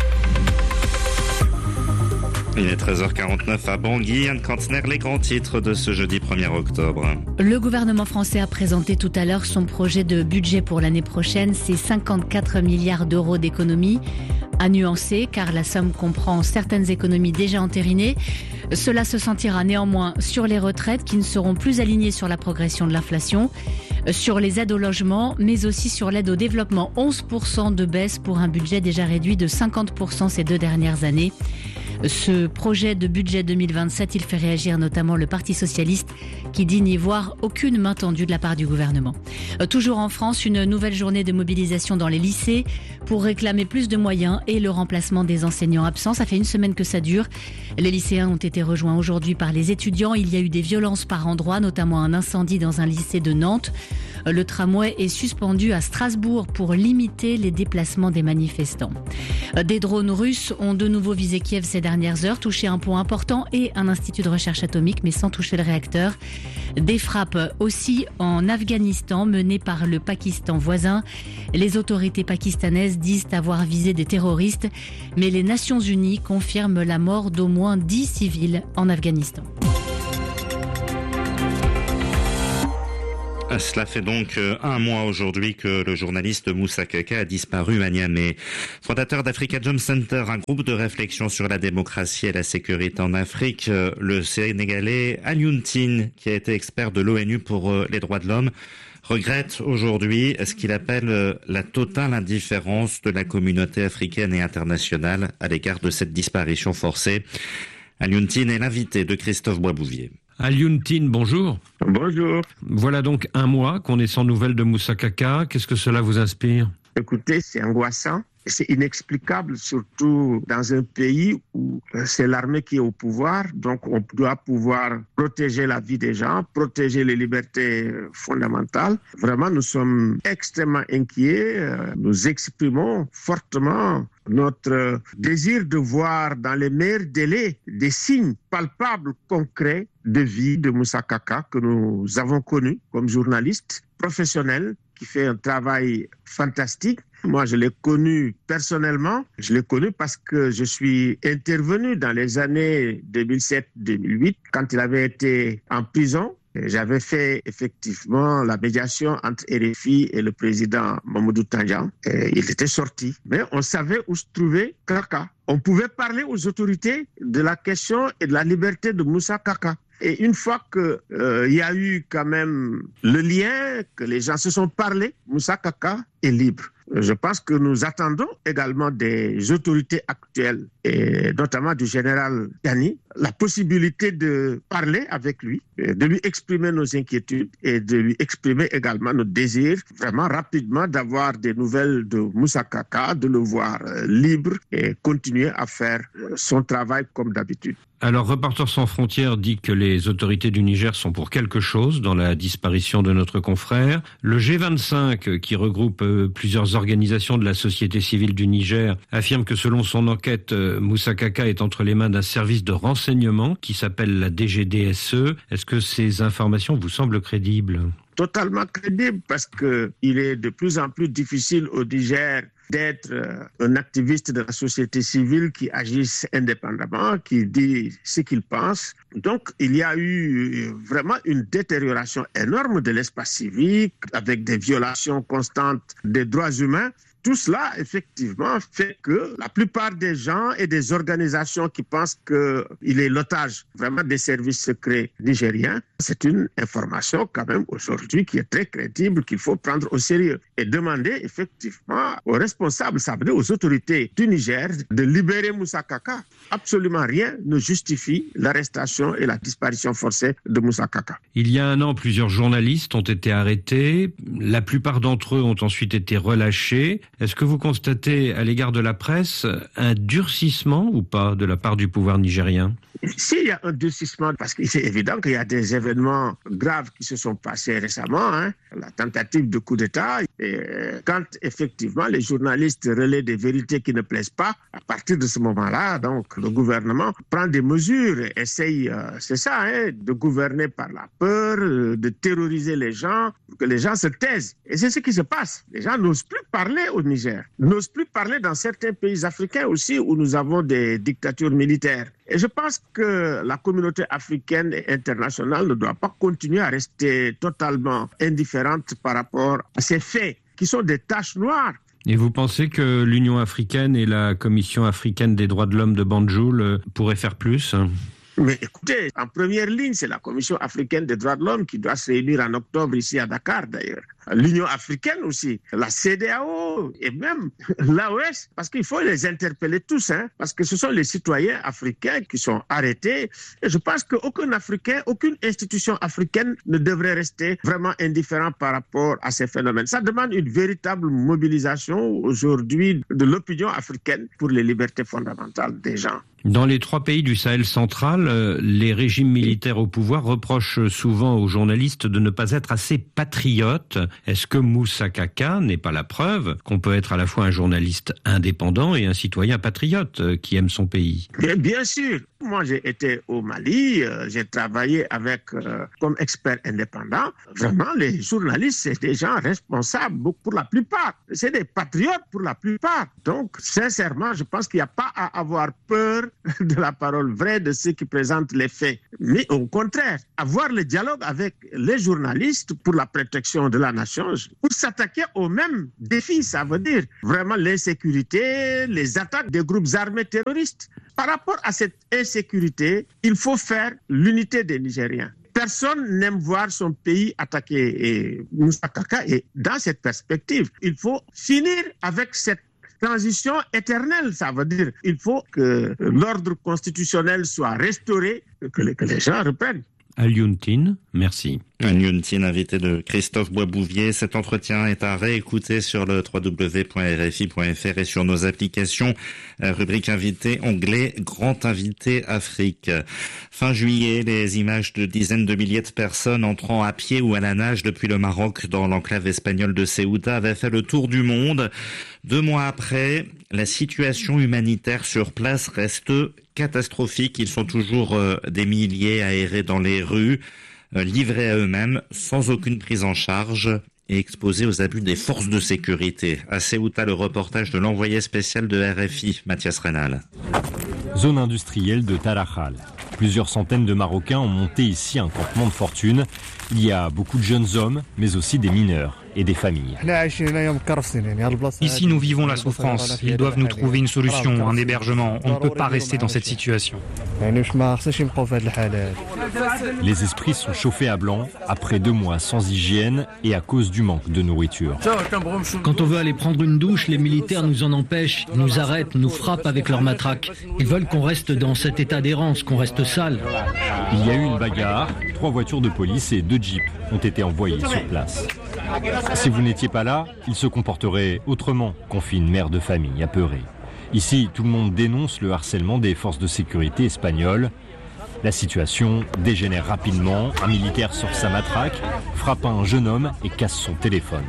Il est 13h49 à Bangui. Anne Kantner, les grands titres de ce jeudi 1er octobre.
Le gouvernement français a présenté tout à l'heure son projet de budget pour l'année prochaine. C'est 54 milliards d'euros d'économies. À nuancer, car la somme comprend certaines économies déjà entérinées. Cela se sentira néanmoins sur les retraites qui ne seront plus alignées sur la progression de l'inflation, sur les aides au logement, mais aussi sur l'aide au développement. 11% de baisse pour un budget déjà réduit de 50% ces 2 dernières années. Ce projet de budget 2027, il fait réagir notamment le Parti socialiste qui dit n'y voir aucune main tendue de la part du gouvernement. Toujours en France, une nouvelle journée de mobilisation dans les lycées pour réclamer plus de moyens et le remplacement des enseignants absents. Ça fait 1 semaine que ça dure. Les lycéens ont été rejoints aujourd'hui par les étudiants. Il y a eu des violences par endroits, notamment un incendie dans un lycée de Nantes. Le tramway est suspendu à Strasbourg pour limiter les déplacements des manifestants. Des drones russes ont de nouveau visé Kiev ces dernières heures, touché un pont important et un institut de recherche atomique, mais sans toucher le réacteur. Des frappes aussi en Afghanistan menées par le Pakistan voisin. Les autorités pakistanaises disent avoir visé des terroristes, mais les Nations Unies confirment la mort d'au moins 10 civils en Afghanistan.
Cela fait donc 1 mois aujourd'hui que le journaliste Moussa Kaka a disparu à Niamey. Fondateur d'Africa Jom Center, un groupe de réflexion sur la démocratie et la sécurité en Afrique, le Sénégalais Alioune Tine, qui a été expert de l'ONU pour les droits de l'homme, regrette aujourd'hui ce qu'il appelle la totale indifférence de la communauté africaine et internationale à l'égard de cette disparition forcée. Alioune Tine est l'invité de Christophe Boisbouvier.
Alioune Tine, bonjour.
Bonjour.
Voilà donc 1 mois qu'on est sans nouvelles de Moussa Kaka. Qu'est-ce que cela vous inspire ?
Écoutez, c'est angoissant. C'est inexplicable, surtout dans un pays où c'est l'armée qui est au pouvoir. Donc, on doit pouvoir protéger la vie des gens, protéger les libertés fondamentales. Vraiment, nous sommes extrêmement inquiets. Nous exprimons fortement notre désir de voir dans les meilleurs délais des signes palpables, concrets de vie de Moussa Kaka que nous avons connu comme journaliste professionnel qui fait un travail fantastique. Moi, je l'ai connu personnellement. Je l'ai connu parce que je suis intervenu dans les années 2007-2008 quand il avait été en prison. J'avais fait effectivement la médiation entre RFI et le président Mamadou Tandja. Il était sorti, mais on savait où se trouvait Kaka. On pouvait parler aux autorités de la question et de la liberté de Moussa Kaka. Et une fois qu'il y a eu quand même le lien, que les gens se sont parlé, Moussa Kaka est libre. Je pense que nous attendons également des autorités actuelles, et notamment du général Tani, la possibilité de parler avec lui, de lui exprimer nos inquiétudes et de lui exprimer également nos désirs, vraiment rapidement d'avoir des nouvelles de Moussa Kaka, de le voir libre et continuer à faire son travail comme d'habitude.
Alors, Reporters sans frontières dit que les autorités du Niger sont pour quelque chose dans la disparition de notre confrère. Le G25, qui regroupe plusieurs organisations de la société civile du Niger, affirme que selon son enquête, Moussa Kaka est entre les mains d'un service de renseignement qui s'appelle la DGDSE. Est-ce que ces informations vous semblent crédibles ?
Totalement crédible parce qu'il est de plus en plus difficile au Niger d'être un activiste de la société civile qui agisse indépendamment, qui dit ce qu'il pense. Donc, il y a eu vraiment une détérioration énorme de l'espace civique avec des violations constantes des droits humains. Tout cela, effectivement, fait que la plupart des gens et des organisations qui pensent qu'il est l'otage vraiment des services secrets nigériens, c'est une information quand même aujourd'hui qui est très crédible, qu'il faut prendre au sérieux et demander effectivement aux responsables, ça veut dire aux autorités du Niger, de libérer Moussa Kaka. Absolument rien ne justifie l'arrestation et la disparition forcée de Moussa Kaka.
Il y a 1 an, plusieurs journalistes ont été arrêtés. La plupart d'entre eux ont ensuite été relâchés. Est-ce que vous constatez à l'égard de la presse un durcissement ou pas de la part du pouvoir nigérien ?
S'il y a un durcissement, parce que c'est évident qu'il y a des événements graves qui se sont passés récemment, la tentative de coup d'État, et quand effectivement les journalistes relaient des vérités qui ne plaisent pas, à partir de ce moment-là, donc le gouvernement prend des mesures, essaye, c'est ça, de gouverner par la peur, de terroriser les gens, pour que les gens se taisent. Et c'est ce qui se passe. Les gens n'osent plus parler au Niger, n'osent plus parler dans certains pays africains aussi où nous avons des dictatures militaires. Et je pense que la communauté africaine et internationale ne doit pas continuer à rester totalement indifférente par rapport à ces faits qui sont des taches noires
Et vous pensez que l'Union africaine et la Commission africaine des droits de l'homme de Banjul pourraient faire plus ?
Mais écoutez, en première ligne, c'est la Commission africaine des droits de l'homme qui doit se réunir en octobre ici à Dakar d'ailleurs. L'Union africaine aussi, la CEDEAO et même l'AOS, parce qu'il faut les interpeller tous, parce que ce sont les citoyens africains qui sont arrêtés. Et je pense qu'aucun Africain, aucune institution africaine ne devrait rester vraiment indifférent par rapport à ces phénomènes. Ça demande une véritable mobilisation aujourd'hui de l'opinion africaine pour les libertés fondamentales des gens.
Dans les 3 pays du Sahel central, les régimes militaires au pouvoir reprochent souvent aux journalistes de ne pas être assez patriotes. Est-ce que Moussa Kaka n'est pas la preuve qu'on peut être à la fois un journaliste indépendant et un citoyen patriote qui aime son pays ?
Bien sûr. Moi, j'ai été au Mali, j'ai travaillé avec comme expert indépendant. Vraiment, les journalistes, c'est des gens responsables pour la plupart. C'est des patriotes pour la plupart. Donc, sincèrement, je pense qu'il n'y a pas à avoir peur de la parole vraie de ceux qui présentent les faits. Mais au contraire, avoir le dialogue avec les journalistes pour la protection de la nation, pour s'attaquer aux mêmes défis, ça veut dire vraiment l'insécurité, les attaques des groupes armés terroristes. Par rapport à cette insécurité, il faut faire l'unité des Nigériens. Personne n'aime voir son pays attaqué. Et Moussa Kaka est dans cette perspective. Il faut finir avec cette transition éternelle. Ça veut dire qu'il faut que l'ordre constitutionnel soit restauré, que les gens reprennent.
Alioune Tine, merci.
Alioune Tine, invité de Christophe Boisbouvier. Cet entretien est à réécouter sur le www.rfi.fr et sur nos applications. Rubrique invité, onglet Grand Invité Afrique. Fin juillet, les images de dizaines de milliers de personnes entrant à pied ou à la nage depuis le Maroc dans l'enclave espagnole de Ceuta avaient fait le tour du monde. 2 mois après, la situation humanitaire sur place reste catastrophique. Ils sont toujours des milliers à errer dans les rues, livrés à eux-mêmes, sans aucune prise en charge et exposés aux abus des forces de sécurité. À Ceuta, le reportage de l'envoyé spécial de RFI, Mathias Renal.
Zone industrielle de Tarajal. Plusieurs centaines de Marocains ont monté ici un campement de fortune. Il y a beaucoup de jeunes hommes, mais aussi des mineurs et des familles.
Ici, nous vivons la souffrance. Ils doivent nous trouver une solution, un hébergement. On ne peut pas rester dans cette situation.
Les esprits sont chauffés à blanc après 2 mois sans hygiène et à cause du manque de nourriture.
Quand on veut aller prendre une douche, les militaires nous en empêchent, ils nous arrêtent, nous frappent avec leurs matraques. Ils veulent qu'on reste dans cet état d'errance, qu'on reste sale.
Il y a eu une bagarre, 3 voitures de police et 2 jeeps ont été envoyés sur place. Si vous n'étiez pas là, il se comporterait autrement, confie une mère de famille apeurée. Ici, tout le monde dénonce le harcèlement des forces de sécurité espagnoles. La situation dégénère rapidement. Un militaire sort sa matraque, frappe un jeune homme et casse son téléphone.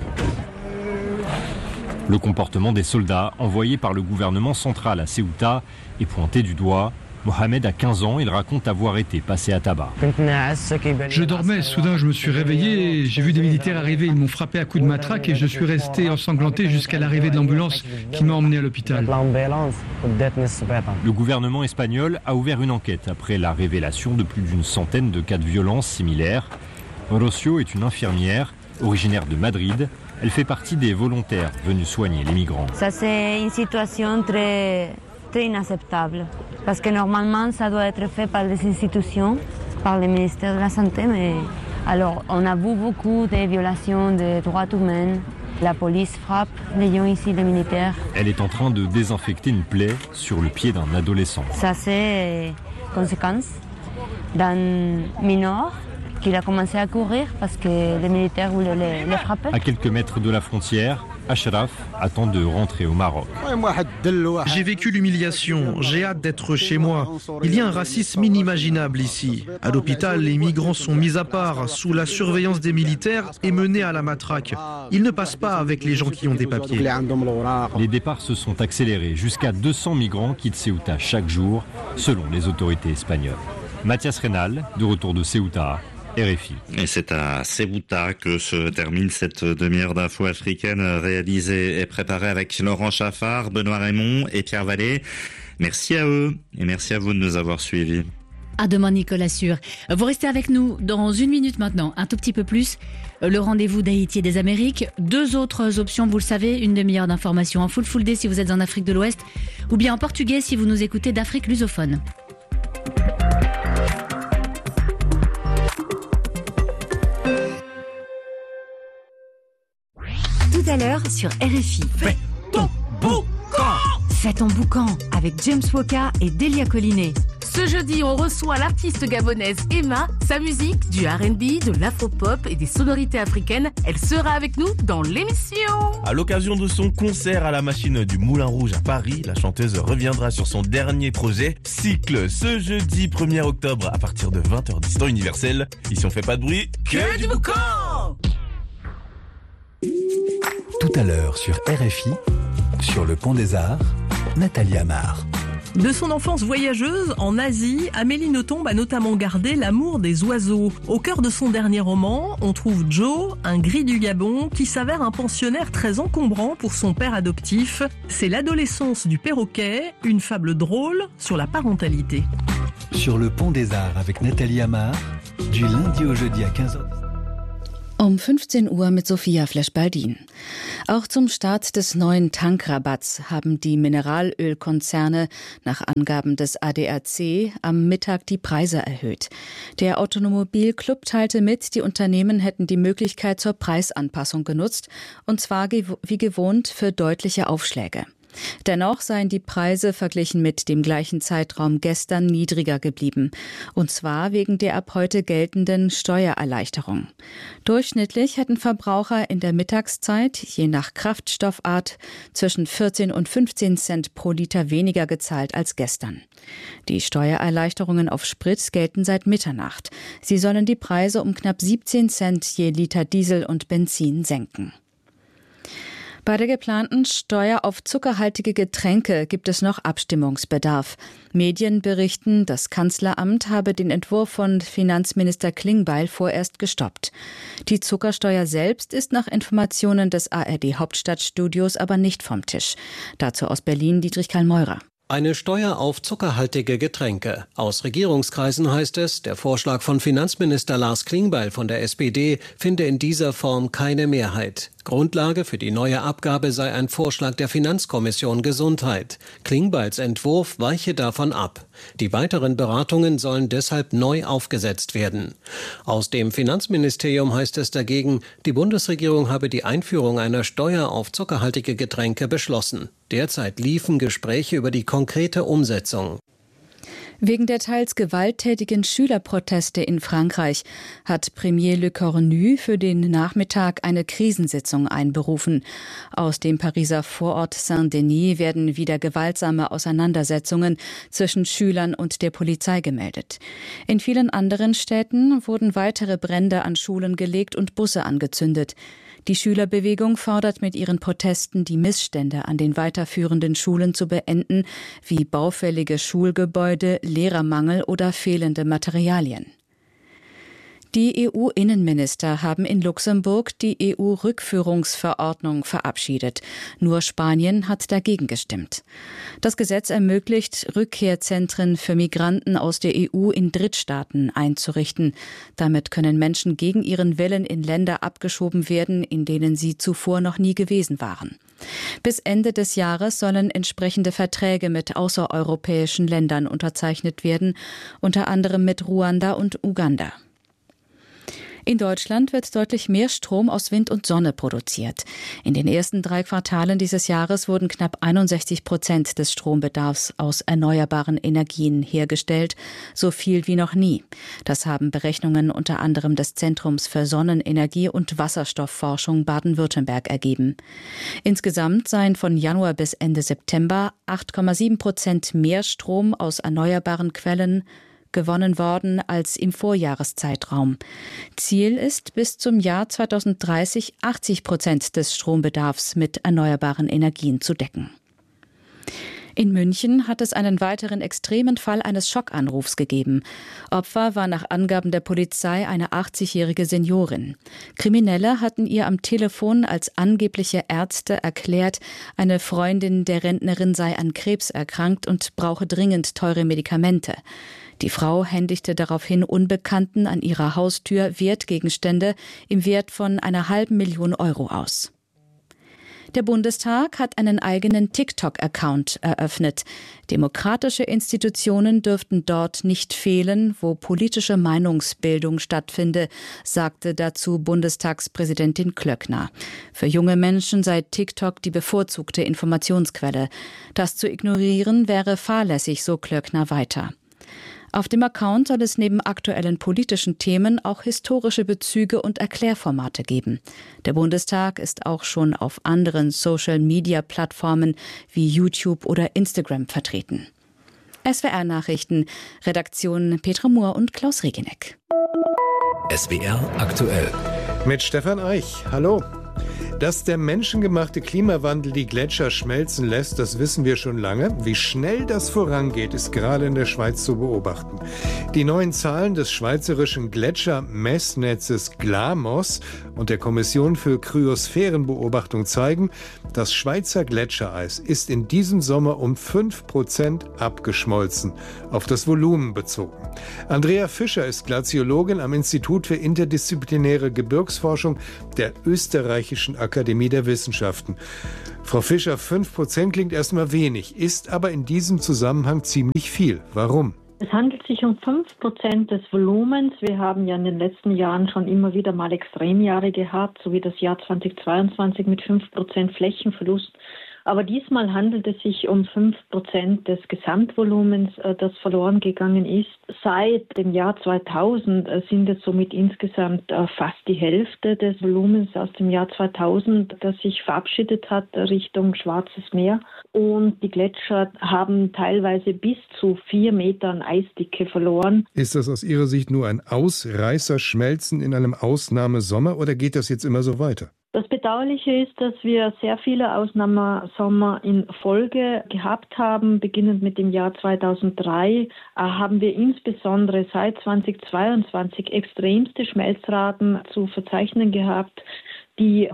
Le comportement des soldats envoyés par le gouvernement central à Ceuta est pointé du doigt. Mohamed a 15 ans, il raconte avoir été passé à tabac.
Je dormais, soudain je me suis réveillé, j'ai vu des militaires arriver, ils m'ont frappé à coups de matraque et je suis resté ensanglanté jusqu'à l'arrivée de l'ambulance qui m'a emmené à l'hôpital.
Le gouvernement espagnol a ouvert une enquête après la révélation de plus d'une centaine de cas de violences similaires. Rocio est une infirmière originaire de Madrid. Elle fait partie des volontaires venus soigner les migrants.
Ça, c'est une situation très inacceptable. Parce que normalement, ça doit être fait par les institutions, par le ministère de la Santé. Mais alors, on a vu beaucoup de violations des droits humains. La police frappe les gens ici, les militaires.
Elle est en train de désinfecter une plaie sur le pied d'un adolescent.
Ça, c'est conséquence d'un mineur qui a commencé à courir parce que les militaires voulaient les frapper.
À quelques mètres de la frontière, Ashraf attend de rentrer au Maroc.
J'ai vécu l'humiliation, j'ai hâte d'être chez moi. Il y a un racisme inimaginable ici. À l'hôpital, les migrants sont mis à part, sous la surveillance des militaires et menés à la matraque. Ils ne passent pas avec les gens qui ont des papiers.
Les départs se sont accélérés. Jusqu'à 200 migrants quittent Ceuta chaque jour, selon les autorités espagnoles. Mathias Renal, de retour de Ceuta. RFI.
Et c'est à Ceuta que se termine cette demi-heure d'infos africaines réalisée et préparée avec Laurent Chaffard, Benoît Raymond et Pierre Vallée. Merci à eux et merci à vous de nous avoir suivis.
À demain, Nicolas Sûr. Vous restez avec nous dans 1 minute maintenant, un tout petit peu plus. Le rendez-vous d'Haïti et des Amériques. 2 autres options, vous le savez, une demi-heure d'information en full day si vous êtes en Afrique de l'Ouest, ou bien en portugais si vous nous écoutez d'Afrique lusophone.
Tout à l'heure sur RFI. Fais ton boucan. Fais ton boucan avec James Woka et Delia Collinet.
Ce jeudi, on reçoit l'artiste gabonaise Emma. Sa musique, du R&B, de l'afro-pop et des sonorités africaines, elle sera avec nous dans l'émission.
À l'occasion de son concert à la Machine du Moulin Rouge à Paris, la chanteuse reviendra sur son dernier projet, Cycle, ce jeudi 1er octobre à partir de 20h10 temps universel. Ici on fait pas de bruit, que du boucan.
Tout à l'heure sur RFI, sur le Pont des Arts, Nathalie Amar.
De son enfance voyageuse en Asie, Amélie Nothomb a notamment gardé l'amour des oiseaux. Au cœur de son dernier roman, on trouve Joe, un gris du Gabon, qui s'avère un pensionnaire très encombrant pour son père adoptif. C'est l'adolescence du perroquet, une fable drôle sur la parentalité.
Sur le Pont des Arts avec Nathalie Amar, du lundi au jeudi à 15h.
Um 15 Uhr mit Sophia Flesch-Baldin. Auch zum Start des neuen Tankrabatts haben die Mineralölkonzerne nach Angaben des ADAC am Mittag die Preise erhöht. Der Automobilclub teilte mit, die Unternehmen hätten die Möglichkeit zur Preisanpassung genutzt, und zwar wie gewohnt für deutliche Aufschläge. Dennoch seien die Preise verglichen mit dem gleichen Zeitraum gestern niedriger geblieben, und zwar wegen der ab heute geltenden Steuererleichterung. Durchschnittlich hätten Verbraucher in der Mittagszeit je nach Kraftstoffart zwischen 14 und 15 Cent pro Liter weniger gezahlt als gestern. Die Steuererleichterungen auf Sprit gelten seit Mitternacht. Sie sollen die Preise um knapp 17 Cent je Liter Diesel und Benzin senken. Bei der geplanten Steuer auf zuckerhaltige Getränke gibt es noch Abstimmungsbedarf. Medien berichten, das Kanzleramt habe den Entwurf von Finanzminister Klingbeil vorerst gestoppt. Die Zuckersteuer selbst ist nach Informationen des ARD-Hauptstadtstudios aber nicht vom Tisch. Dazu aus Berlin Dietrich Karl Meurer.
Eine Steuer auf zuckerhaltige Getränke. Aus Regierungskreisen heißt es, der Vorschlag von Finanzminister Lars Klingbeil von der SPD finde in dieser Form keine Mehrheit. Grundlage für die neue Abgabe sei ein Vorschlag der Finanzkommission Gesundheit. Klingbeils Entwurf weiche davon ab. Die weiteren Beratungen sollen deshalb neu aufgesetzt werden. Aus dem Finanzministerium heißt es dagegen, die Bundesregierung habe die Einführung einer Steuer auf zuckerhaltige Getränke beschlossen. Derzeit liefen Gespräche über die konkrete Umsetzung.
Wegen der teils gewalttätigen Schülerproteste in Frankreich hat Premier Le Cornu für den Nachmittag eine Krisensitzung einberufen. Aus dem Pariser Vorort Saint-Denis werden wieder gewaltsame Auseinandersetzungen zwischen Schülern und der Polizei gemeldet. In vielen anderen Städten wurden weitere Brände an Schulen gelegt und Busse angezündet. Die Schülerbewegung fordert mit ihren Protesten, die Missstände an den weiterführenden Schulen zu beenden, wie baufällige Schulgebäude, Lehrermangel oder fehlende Materialien. Die EU-Innenminister haben in Luxemburg die EU-Rückführungsverordnung verabschiedet. Nur Spanien hat dagegen gestimmt. Das Gesetz ermöglicht, Rückkehrzentren für Migranten aus der EU in Drittstaaten einzurichten. Damit können Menschen gegen ihren Willen in Länder abgeschoben werden, in denen sie zuvor noch nie gewesen waren. Bis Ende des Jahres sollen entsprechende Verträge mit außereuropäischen Ländern unterzeichnet werden, unter anderem mit Ruanda und Uganda. In Deutschland wird deutlich mehr Strom aus Wind und Sonne produziert. In den ersten 3 Quartalen dieses Jahres wurden knapp 61% des Strombedarfs aus erneuerbaren Energien hergestellt, so viel wie noch nie. Das haben Berechnungen unter anderem des Zentrums für Sonnenenergie und Wasserstoffforschung Baden-Württemberg ergeben. Insgesamt seien von Januar bis Ende September 8,7% mehr Strom aus erneuerbaren Quellen gewonnen worden als im Vorjahreszeitraum. Ziel ist, bis zum Jahr 2030 80% des Strombedarfs mit erneuerbaren Energien zu decken. In München hat es einen weiteren extremen Fall eines Schockanrufs gegeben. Opfer war nach Angaben der Polizei eine 80-jährige Seniorin. Kriminelle hatten ihr am Telefon als angebliche Ärzte erklärt, eine Freundin der Rentnerin sei an Krebs erkrankt und brauche dringend teure Medikamente. Die Frau händigte daraufhin Unbekannten an ihrer Haustür Wertgegenstände im Wert von 500.000 Euro aus. Der Bundestag hat einen eigenen TikTok-Account eröffnet. Demokratische Institutionen dürften dort nicht fehlen, wo politische Meinungsbildung stattfinde, sagte dazu Bundestagspräsidentin Klöckner. Für junge Menschen sei TikTok die bevorzugte Informationsquelle. Das zu ignorieren wäre fahrlässig, so Klöckner weiter. Auf dem Account soll es neben aktuellen politischen Themen auch historische Bezüge und Erklärformate geben. Der Bundestag ist auch schon auf anderen Social-Media-Plattformen wie YouTube oder Instagram vertreten. SWR Nachrichten, Redaktion Petra Mohr und Klaus Regeneck.
SWR aktuell.
Mit Stefan Eich. Hallo. Dass der menschengemachte Klimawandel die Gletscher schmelzen lässt, das wissen wir schon lange. Wie schnell das vorangeht, ist gerade in der Schweiz zu beobachten. Die neuen Zahlen des schweizerischen Gletschermessnetzes GLAMOS und der Kommission für Kryosphärenbeobachtung zeigen, das Schweizer Gletschereis ist in diesem Sommer um 5% abgeschmolzen, auf das Volumen bezogen. Andrea Fischer ist Glaziologin am Institut für interdisziplinäre Gebirgsforschung der Österreichischen Akademie der Wissenschaften. Frau Fischer, 5% klingt erstmal wenig, ist aber in diesem Zusammenhang ziemlich viel. Warum?
Es handelt sich um 5% des Volumens. Wir haben ja in den letzten Jahren schon immer wieder mal Extremjahre gehabt, so wie das Jahr 2022 mit 5% Flächenverlust. Aber diesmal handelt es sich um 5% des Gesamtvolumens, das verloren gegangen ist. Seit dem Jahr 2000 sind es somit insgesamt fast die Hälfte des Volumens aus dem Jahr 2000, das sich verabschiedet hat Richtung Schwarzes Meer. Und die Gletscher haben teilweise bis zu 4 Metern Eisdicke verloren.
Ist das aus Ihrer Sicht nur ein Ausreißerschmelzen in einem Ausnahmesommer oder geht das jetzt immer so weiter?
Das Bedauerliche ist, dass wir sehr viele Ausnahmesommer in Folge gehabt haben. Beginnend mit dem Jahr 2003 haben wir insbesondere seit 2022 extremste Schmelzraten zu verzeichnen gehabt. Die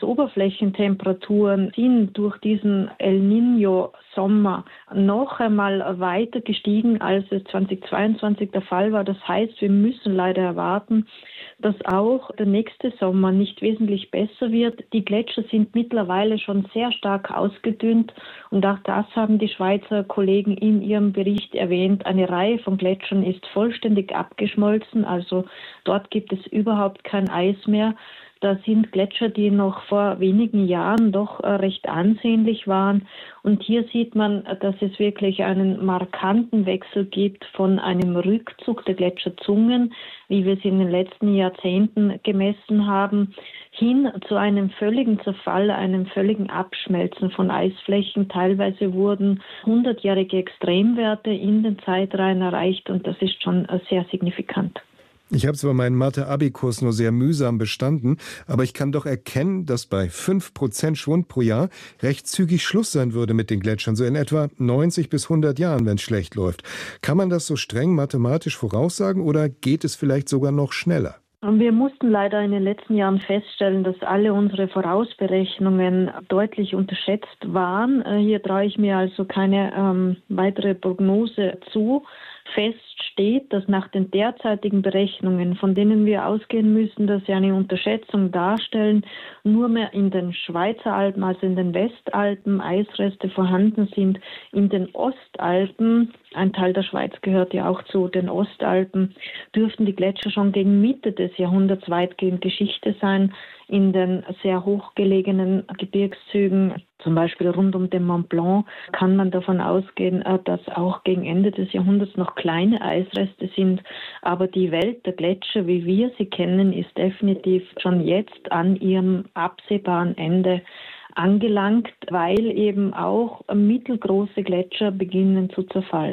Meeresoberflächentemperaturen sind durch diesen El Niño-Sommer noch einmal weiter gestiegen, als es 2022 der Fall war. Das heißt, wir müssen leider erwarten, dass auch der nächste Sommer nicht wesentlich besser wird. Die Gletscher sind mittlerweile schon sehr stark ausgedünnt und auch das haben die Schweizer Kollegen in ihrem Bericht erwähnt. Eine Reihe von Gletschern ist vollständig abgeschmolzen, also dort gibt es überhaupt kein Eis mehr. Da sind Gletscher, die noch vor wenigen Jahren doch recht ansehnlich waren. Und hier sieht man, dass es wirklich einen markanten Wechsel gibt von einem Rückzug der Gletscherzungen, wie wir es in den letzten Jahrzehnten gemessen haben, hin zu einem völligen Zerfall, einem völligen Abschmelzen von Eisflächen. Teilweise wurden 100-jährige Extremwerte in den Zeitreihen erreicht und das ist schon sehr signifikant.
Ich habe zwar meinen Mathe-Abi-Kurs nur sehr mühsam bestanden, aber ich kann doch erkennen, dass bei 5% Schwund pro Jahr recht zügig Schluss sein würde mit den Gletschern, so in etwa 90 bis 100 Jahren, wenn es schlecht läuft. Kann man das so streng mathematisch voraussagen oder geht es vielleicht sogar noch schneller?
Wir mussten leider in den letzten Jahren feststellen, dass alle unsere Vorausberechnungen deutlich unterschätzt waren. Hier traue ich mir also keine weitere Prognose zu. Fest steht, dass nach den derzeitigen Berechnungen, von denen wir ausgehen müssen, dass sie eine Unterschätzung darstellen, nur mehr in den Schweizer Alpen, also in den Westalpen, Eisreste vorhanden sind. In den Ostalpen, ein Teil der Schweiz gehört ja auch zu den Ostalpen, dürften die Gletscher schon gegen Mitte des Jahrhunderts weitgehend Geschichte sein. In den sehr hochgelegenen Gebirgszügen, zum Beispiel rund um den Mont Blanc, kann man davon ausgehen, dass auch gegen Ende des Jahrhunderts noch kleine Eisreste sind. Aber die Welt der Gletscher, wie wir sie kennen, ist definitiv schon jetzt an ihrem absehbaren Ende angelangt, weil eben auch mittelgroße Gletscher beginnen zu zerfallen.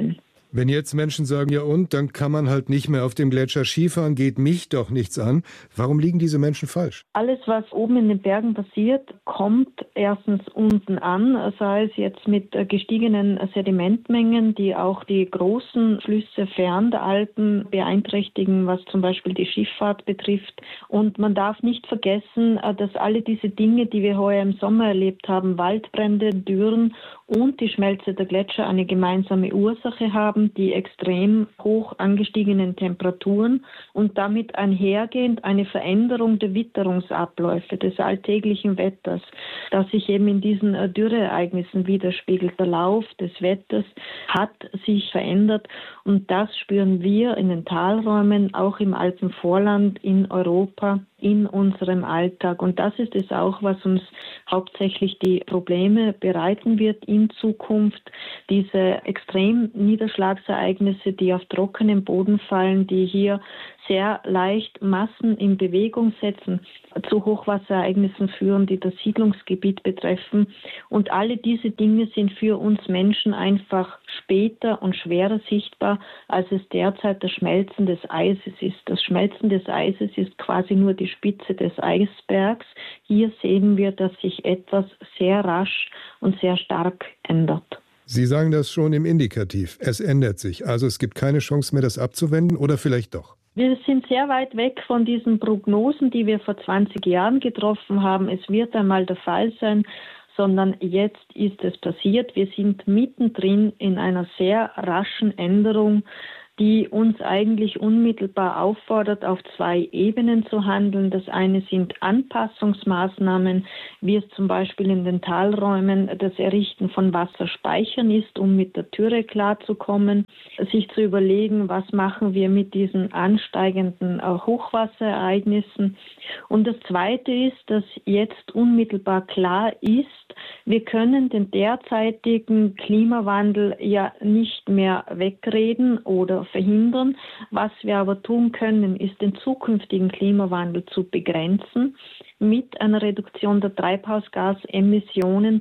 Wenn jetzt Menschen sagen, ja und, dann kann man halt nicht mehr auf dem Gletscher Skifahren, geht mich doch nichts an. Warum liegen diese Menschen falsch?
Alles, was oben in den Bergen passiert, kommt erstens unten an, sei es jetzt mit gestiegenen Sedimentmengen, die auch die großen Flüsse fern der Alpen beeinträchtigen, was zum Beispiel die Schifffahrt betrifft. Und man darf nicht vergessen, dass alle diese Dinge, die wir heuer im Sommer erlebt haben, Waldbrände, Dürren und die Schmelze der Gletscher eine gemeinsame Ursache haben, die extrem hoch angestiegenen Temperaturen und damit einhergehend eine Veränderung der Witterungsabläufe des alltäglichen Wetters, das sich eben in diesen Dürreereignissen widerspiegelt. Der Lauf des Wetters hat sich verändert und das spüren wir in den Talräumen, auch im Alpenvorland, in Europa, in unserem Alltag. Und das ist es auch, was uns hauptsächlich die Probleme bereiten wird in Zukunft. Diese extremen Niederschlagsereignisse, die auf trockenem Boden fallen, die hier sehr leicht Massen in Bewegung setzen, zu Hochwasserereignissen führen, die das Siedlungsgebiet betreffen. Und alle diese Dinge sind für uns Menschen einfach später und schwerer sichtbar, als es derzeit das Schmelzen des Eises ist. Das Schmelzen des Eises ist quasi nur die Spitze des Eisbergs. Hier sehen wir, dass sich etwas sehr rasch und sehr stark ändert.
Sie sagen das schon im Indikativ. Es ändert sich. Also es gibt keine Chance mehr, das abzuwenden oder vielleicht doch?
Wir sind sehr weit weg von diesen Prognosen, die wir vor 20 Jahren getroffen haben. Es wird einmal der Fall sein, sondern jetzt ist es passiert. Wir sind mittendrin in einer sehr raschen Änderung, die uns eigentlich unmittelbar auffordert, auf 2 Ebenen zu handeln. Das eine sind Anpassungsmaßnahmen, wie es zum Beispiel in den Talräumen das Errichten von Wasserspeichern ist, um mit der Dürre klarzukommen, sich zu überlegen, was machen wir mit diesen ansteigenden Hochwasserereignissen. Und das Zweite ist, dass jetzt unmittelbar klar ist, wir können den derzeitigen Klimawandel ja nicht mehr wegreden oder verhindern. Was wir aber tun können, ist den zukünftigen Klimawandel zu begrenzen mit einer Reduktion der Treibhausgasemissionen,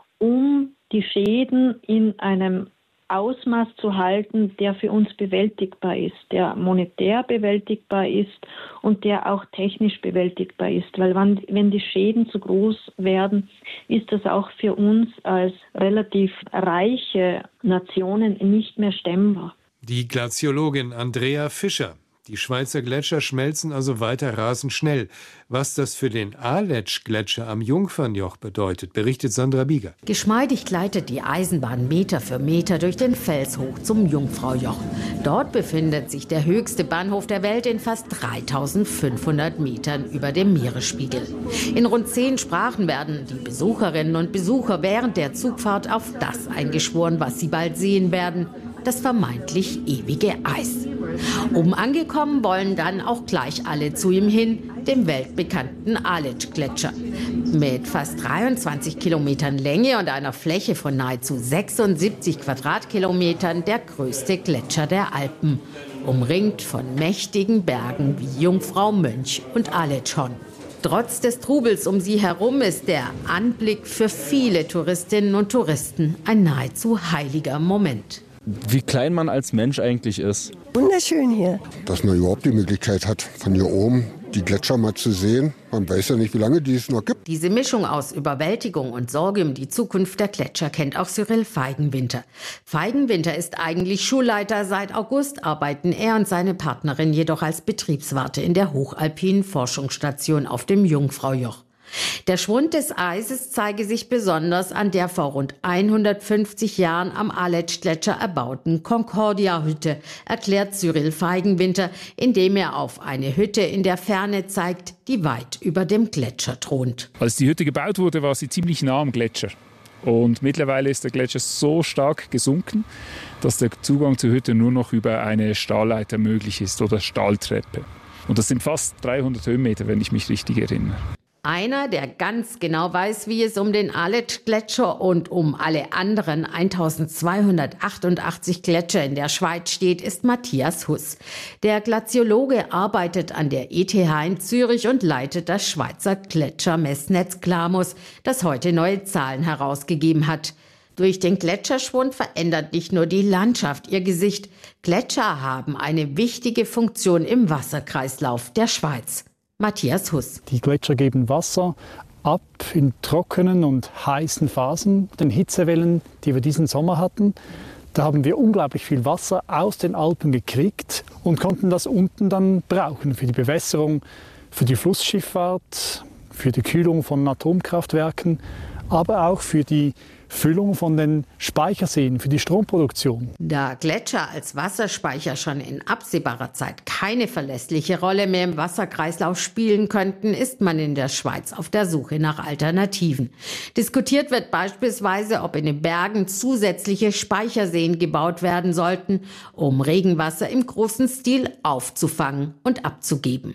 um die Schäden in einem Ausmaß zu halten, der für uns bewältigbar ist, der monetär bewältigbar ist und der auch technisch bewältigbar ist. Weil wenn die Schäden zu groß werden, ist das auch für uns als relativ reiche Nationen nicht mehr stemmbar.
Die Glaziologin Andrea Fischer. Die Schweizer Gletscher schmelzen also weiter rasend schnell. Was das für den Aletsch-Gletscher am Jungfernjoch bedeutet, berichtet Sandra Bieger.
Geschmeidig gleitet die Eisenbahn Meter für Meter durch den Fels hoch zum Jungfraujoch. Dort befindet sich der höchste Bahnhof der Welt in fast 3500 Metern über dem Meeresspiegel. In rund 10 Sprachen werden die Besucherinnen und Besucher während der Zugfahrt auf das eingeschworen, was sie bald sehen werden: das vermeintlich ewige Eis. Oben angekommen wollen dann auch gleich alle zu ihm hin, dem weltbekannten Aletsch-Gletscher. Mit fast 23 Kilometern Länge und einer Fläche von nahezu 76 Quadratkilometern der größte Gletscher der Alpen, umringt von mächtigen Bergen wie Jungfrau, Mönch und Aletschhorn. Trotz des Trubels um sie herum ist der Anblick für viele Touristinnen und Touristen ein nahezu heiliger Moment.
Wie klein man als Mensch eigentlich ist.
Wunderschön hier.
Dass man überhaupt die Möglichkeit hat, von hier oben die Gletscher mal zu sehen. Man weiß ja nicht, wie lange die es noch gibt.
Diese Mischung aus Überwältigung und Sorge um die Zukunft der Gletscher kennt auch Cyril Feigenwinter. Feigenwinter ist eigentlich Schulleiter. Seit August arbeiten er und seine Partnerin jedoch als Betriebswarte in der hochalpinen Forschungsstation auf dem Jungfraujoch. Der Schwund des Eises zeige sich besonders an der vor rund 150 Jahren am Aletsch-Gletscher erbauten Concordia-Hütte, erklärt Cyril Feigenwinter, indem er auf eine Hütte in der Ferne zeigt, die weit über dem Gletscher thront.
Als die Hütte gebaut wurde, war sie ziemlich nah am Gletscher. Und mittlerweile ist der Gletscher so stark gesunken, dass der Zugang zur Hütte nur noch über eine Stahlleiter möglich ist oder Stahltreppe. Und das sind fast 300 Höhenmeter, wenn ich mich richtig erinnere.
Einer, der ganz genau weiß, wie es um den Aletsch-Gletscher und um alle anderen 1288 Gletscher in der Schweiz steht, ist Matthias Huss. Der Glaziologe arbeitet an der ETH in Zürich und leitet das Schweizer Gletschermessnetz Glamus, das heute neue Zahlen herausgegeben hat. Durch den Gletscherschwund verändert nicht nur die Landschaft ihr Gesicht. Gletscher haben eine wichtige Funktion im Wasserkreislauf der Schweiz. Matthias Huss.
Die Gletscher geben Wasser ab in trockenen und heißen Phasen, den Hitzewellen, die wir diesen Sommer hatten. Da haben wir unglaublich viel Wasser aus den Alpen gekriegt und konnten das unten dann brauchen für die Bewässerung, für die Flussschifffahrt, für die Kühlung von Atomkraftwerken, aber auch für die Füllung von den Speicherseen, für die Stromproduktion.
Da Gletscher als Wasserspeicher schon in absehbarer Zeit keine verlässliche Rolle mehr im Wasserkreislauf spielen könnten, ist man in der Schweiz auf der Suche nach Alternativen. Diskutiert wird beispielsweise, ob in den Bergen zusätzliche Speicherseen gebaut werden sollten, um Regenwasser im großen Stil aufzufangen und abzugeben.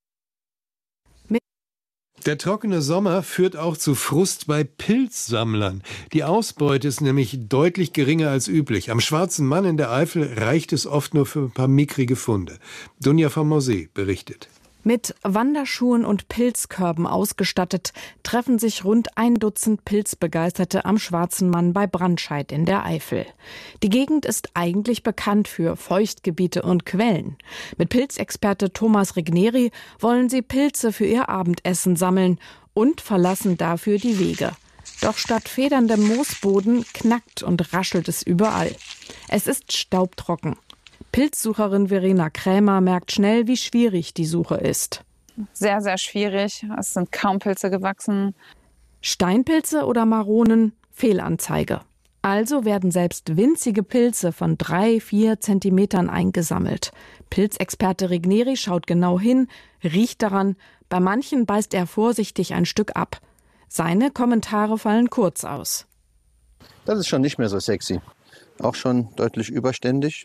Der trockene Sommer führt auch zu Frust bei Pilzsammlern. Die Ausbeute ist nämlich deutlich geringer als üblich. Am Schwarzen Mann in der Eifel reicht es oft nur für ein paar mickrige Funde. Dunja von Morsee berichtet.
Mit Wanderschuhen und Pilzkörben ausgestattet, treffen sich rund 1 Dutzend Pilzbegeisterte am Schwarzen Mann bei Brandscheid in der Eifel. Die Gegend ist eigentlich bekannt für Feuchtgebiete und Quellen. Mit Pilzexperte Thomas Regneri wollen sie Pilze für ihr Abendessen sammeln und verlassen dafür die Wege. Doch statt federndem Moosboden knackt und raschelt es überall. Es ist staubtrocken. Pilzsucherin Verena Krämer merkt schnell, wie schwierig die Suche ist.
Sehr, sehr schwierig. Es sind kaum Pilze gewachsen.
Steinpilze oder Maronen? Fehlanzeige. Also werden selbst winzige Pilze von 3-4 Zentimetern eingesammelt. Pilzexperte Regneri schaut genau hin, riecht daran. Bei manchen beißt er vorsichtig ein Stück ab. Seine Kommentare fallen kurz aus.
Das ist schon nicht mehr so sexy. Auch schon deutlich überständig.